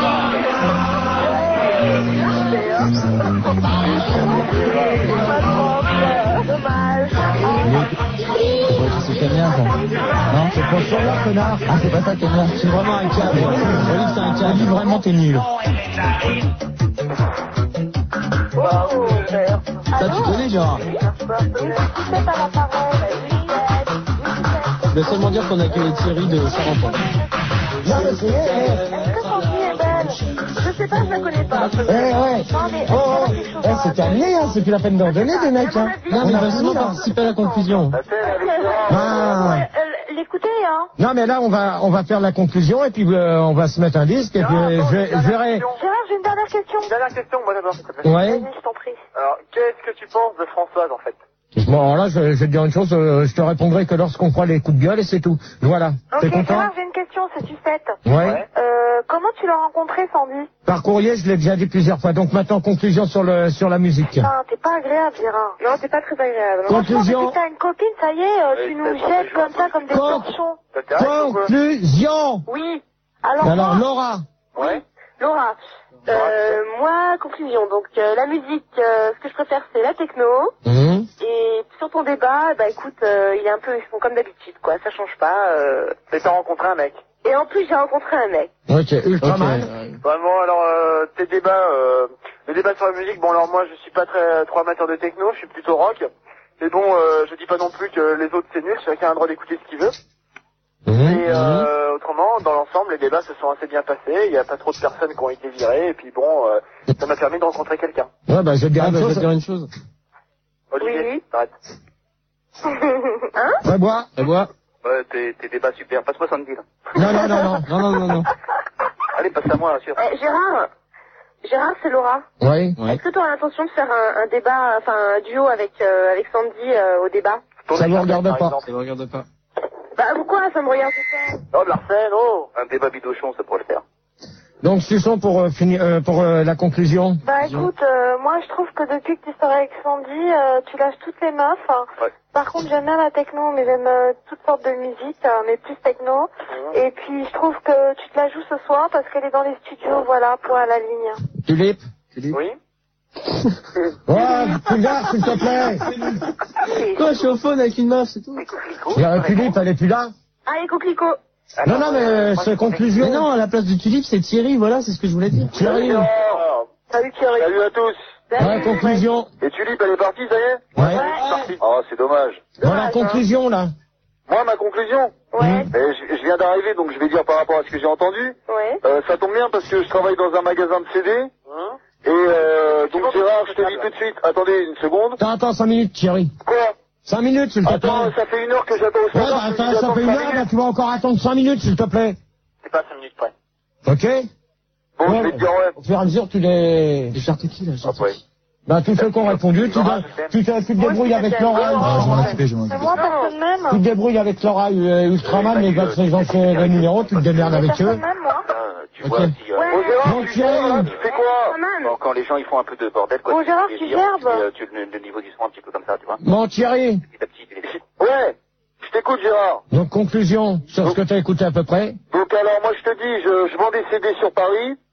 Dommage. C'est Kenya, ça. Non, c'est pas ça, là, connard. Ah, c'est pas ça, Kenya. C'est vraiment un câble. Olive, c'est un câble. Vraiment, t'es nul. Ça, tu connais, Gérard. C'est pas la parole. Je vais seulement dire qu'on a accueilli Thierry de 40 ans. Est-ce que Sandy est belle? Je sais pas, je la connais pas. Ouais. Non mais quelque chose. C'est terminé, hein. C'est plus la peine d'en donner des mecs, hein. Non, mais il va seulement participer à la conclusion. Ah. L'écouter, hein. Non, mais là, on va faire la conclusion et puis on va se mettre un disque et puis je verrai. Gérard, j'ai une dernière question. Une dernière question, moi d'abord, s'il te plaît. Ouais. Vas-y, je t'en prie. Alors, qu'est-ce que tu penses de Françoise en fait? Bon, alors là, je vais te dire une chose, je te répondrai que lorsqu'on croit les coups de gueule et c'est tout. Voilà. Ok, T'es content? Gérard, j'ai une question, c'est Sucette. Ouais. Comment tu l'as rencontré, Sandy? Par courrier, je l'ai déjà dit plusieurs fois. Donc maintenant, conclusion sur la musique. Putain, t'es pas agréable, Gérard. Non, c'est pas très agréable. Conclusion. Depuis que t'as une copine, ça y est, tu nous jettes comme ça, comme des torchons. Conclusion. Oui. Alors Laura. Ouais. Laura, moi, conclusion. Donc, la musique, ce que je préfère, c'est la techno. Mmh. Et sur ton débat, bah écoute, il est un peu, ils font comme d'habitude, quoi. Ça change pas. Et t'as rencontré un mec. Et en plus, j'ai rencontré un mec. Ok, Ultraman. Vraiment, alors, tes débats, les débats sur la musique, bon, alors moi, je suis pas trop amateur de techno, je suis plutôt rock. Mais bon, je dis pas non plus que les autres c'est nul, chacun a le droit d'écouter ce qu'il veut. Et autrement, dans l'ensemble, les débats se sont assez bien passés, il n'y a pas trop de personnes qui ont été virées, et puis bon, ça m'a permis de rencontrer quelqu'un. Ouais, bah, je vais te dire Ah, une bah, je vais chose. te dire une chose. Olivier, Oui. arrête. Hein? Ouais, bois. Et bois. Ouais, tes débats super. Passe-moi Sandy, là. Non. Allez, passe à moi, assure. Gérard, c'est Laura. Oui. Est-ce que tu as l'intention de faire un débat, enfin un duo avec Sandy au débat? Ça vous regarde pas. Ça me regarde pas. Bah pourquoi ça me regarde pas? Oh, de l'arsène, oh. Un débat bidochon, ça pourrait le faire. Donc, Suçon, pour finir, pour la conclusion. Bah écoute, moi je trouve que depuis que tu sors avec Sandy, tu lâches toutes les meufs. Ouais. Par contre, j'aime bien la techno, mais j'aime toutes sortes de musique, mais plus techno. Et puis je trouve que tu te la joues ce soir parce qu'elle est dans les studios, voilà, pour à la ligne. Tulipe. Oui. Ouais, Tulipe, s'il te plaît. Quoi, je suis au phone avec une meuf, c'est tout. Tulipe, elle est plus là. Allez, coquelicot. Non, mais c'est conclusion. Mais non, à la place du tulipe, c'est Thierry, voilà, c'est ce que je voulais dire. Thierry. Salut Thierry. Salut à tous. Ouais, conclusion. Et Tulipe, elle est partie, ça y est? Ouais. Partie. Oh, c'est dommage. Voilà, conclusion, là. Moi, ma conclusion, Ouais. je viens d'arriver, donc je vais dire par rapport à ce que j'ai entendu. Ouais. Ça tombe bien parce que je travaille dans un magasin de CD. Et donc Gérard, je te dis tout de suite, attendez une seconde. Attends, 5 minutes, Thierry. Quoi? 5 minutes, s'il te plaît. Attends, ça fait 1 heure que j'attends au Ouais, standard. bah, attends, ça fait 1 heure, bah, tu vas encore attendre 5 minutes, s'il te plaît. C'est pas 5 minutes près. Ok? Bon, je vais te dire ouais. Au fur et à mesure, tu les... Les chartes qui, là, Après. Ben, tous ceux qui ont répondu, tu te débrouilles avec Laura. Ah, je m'en occupe, je m'en occupe. Moi, personne même. Tu te débrouilles avec Laura Ultraman, les anciens numéros, tu te démerdes avec eux. Personne même, moi. Tu vois, si, Bon, Gérard, Bon, tu fais quoi? Tu fais quoi? bon, quand les gens ils font un peu de bordel, quoi. Bon, Gérard, tu gerbes. Le niveau du son un petit peu comme ça, tu vois. Bon, Thierry, Petit à petit, tu les... Ouais, je t'écoute, Gérard. donc conclusion sur ce que tu as écouté à peu près. Donc alors, moi, je te dis, je vends des CD sur Paris.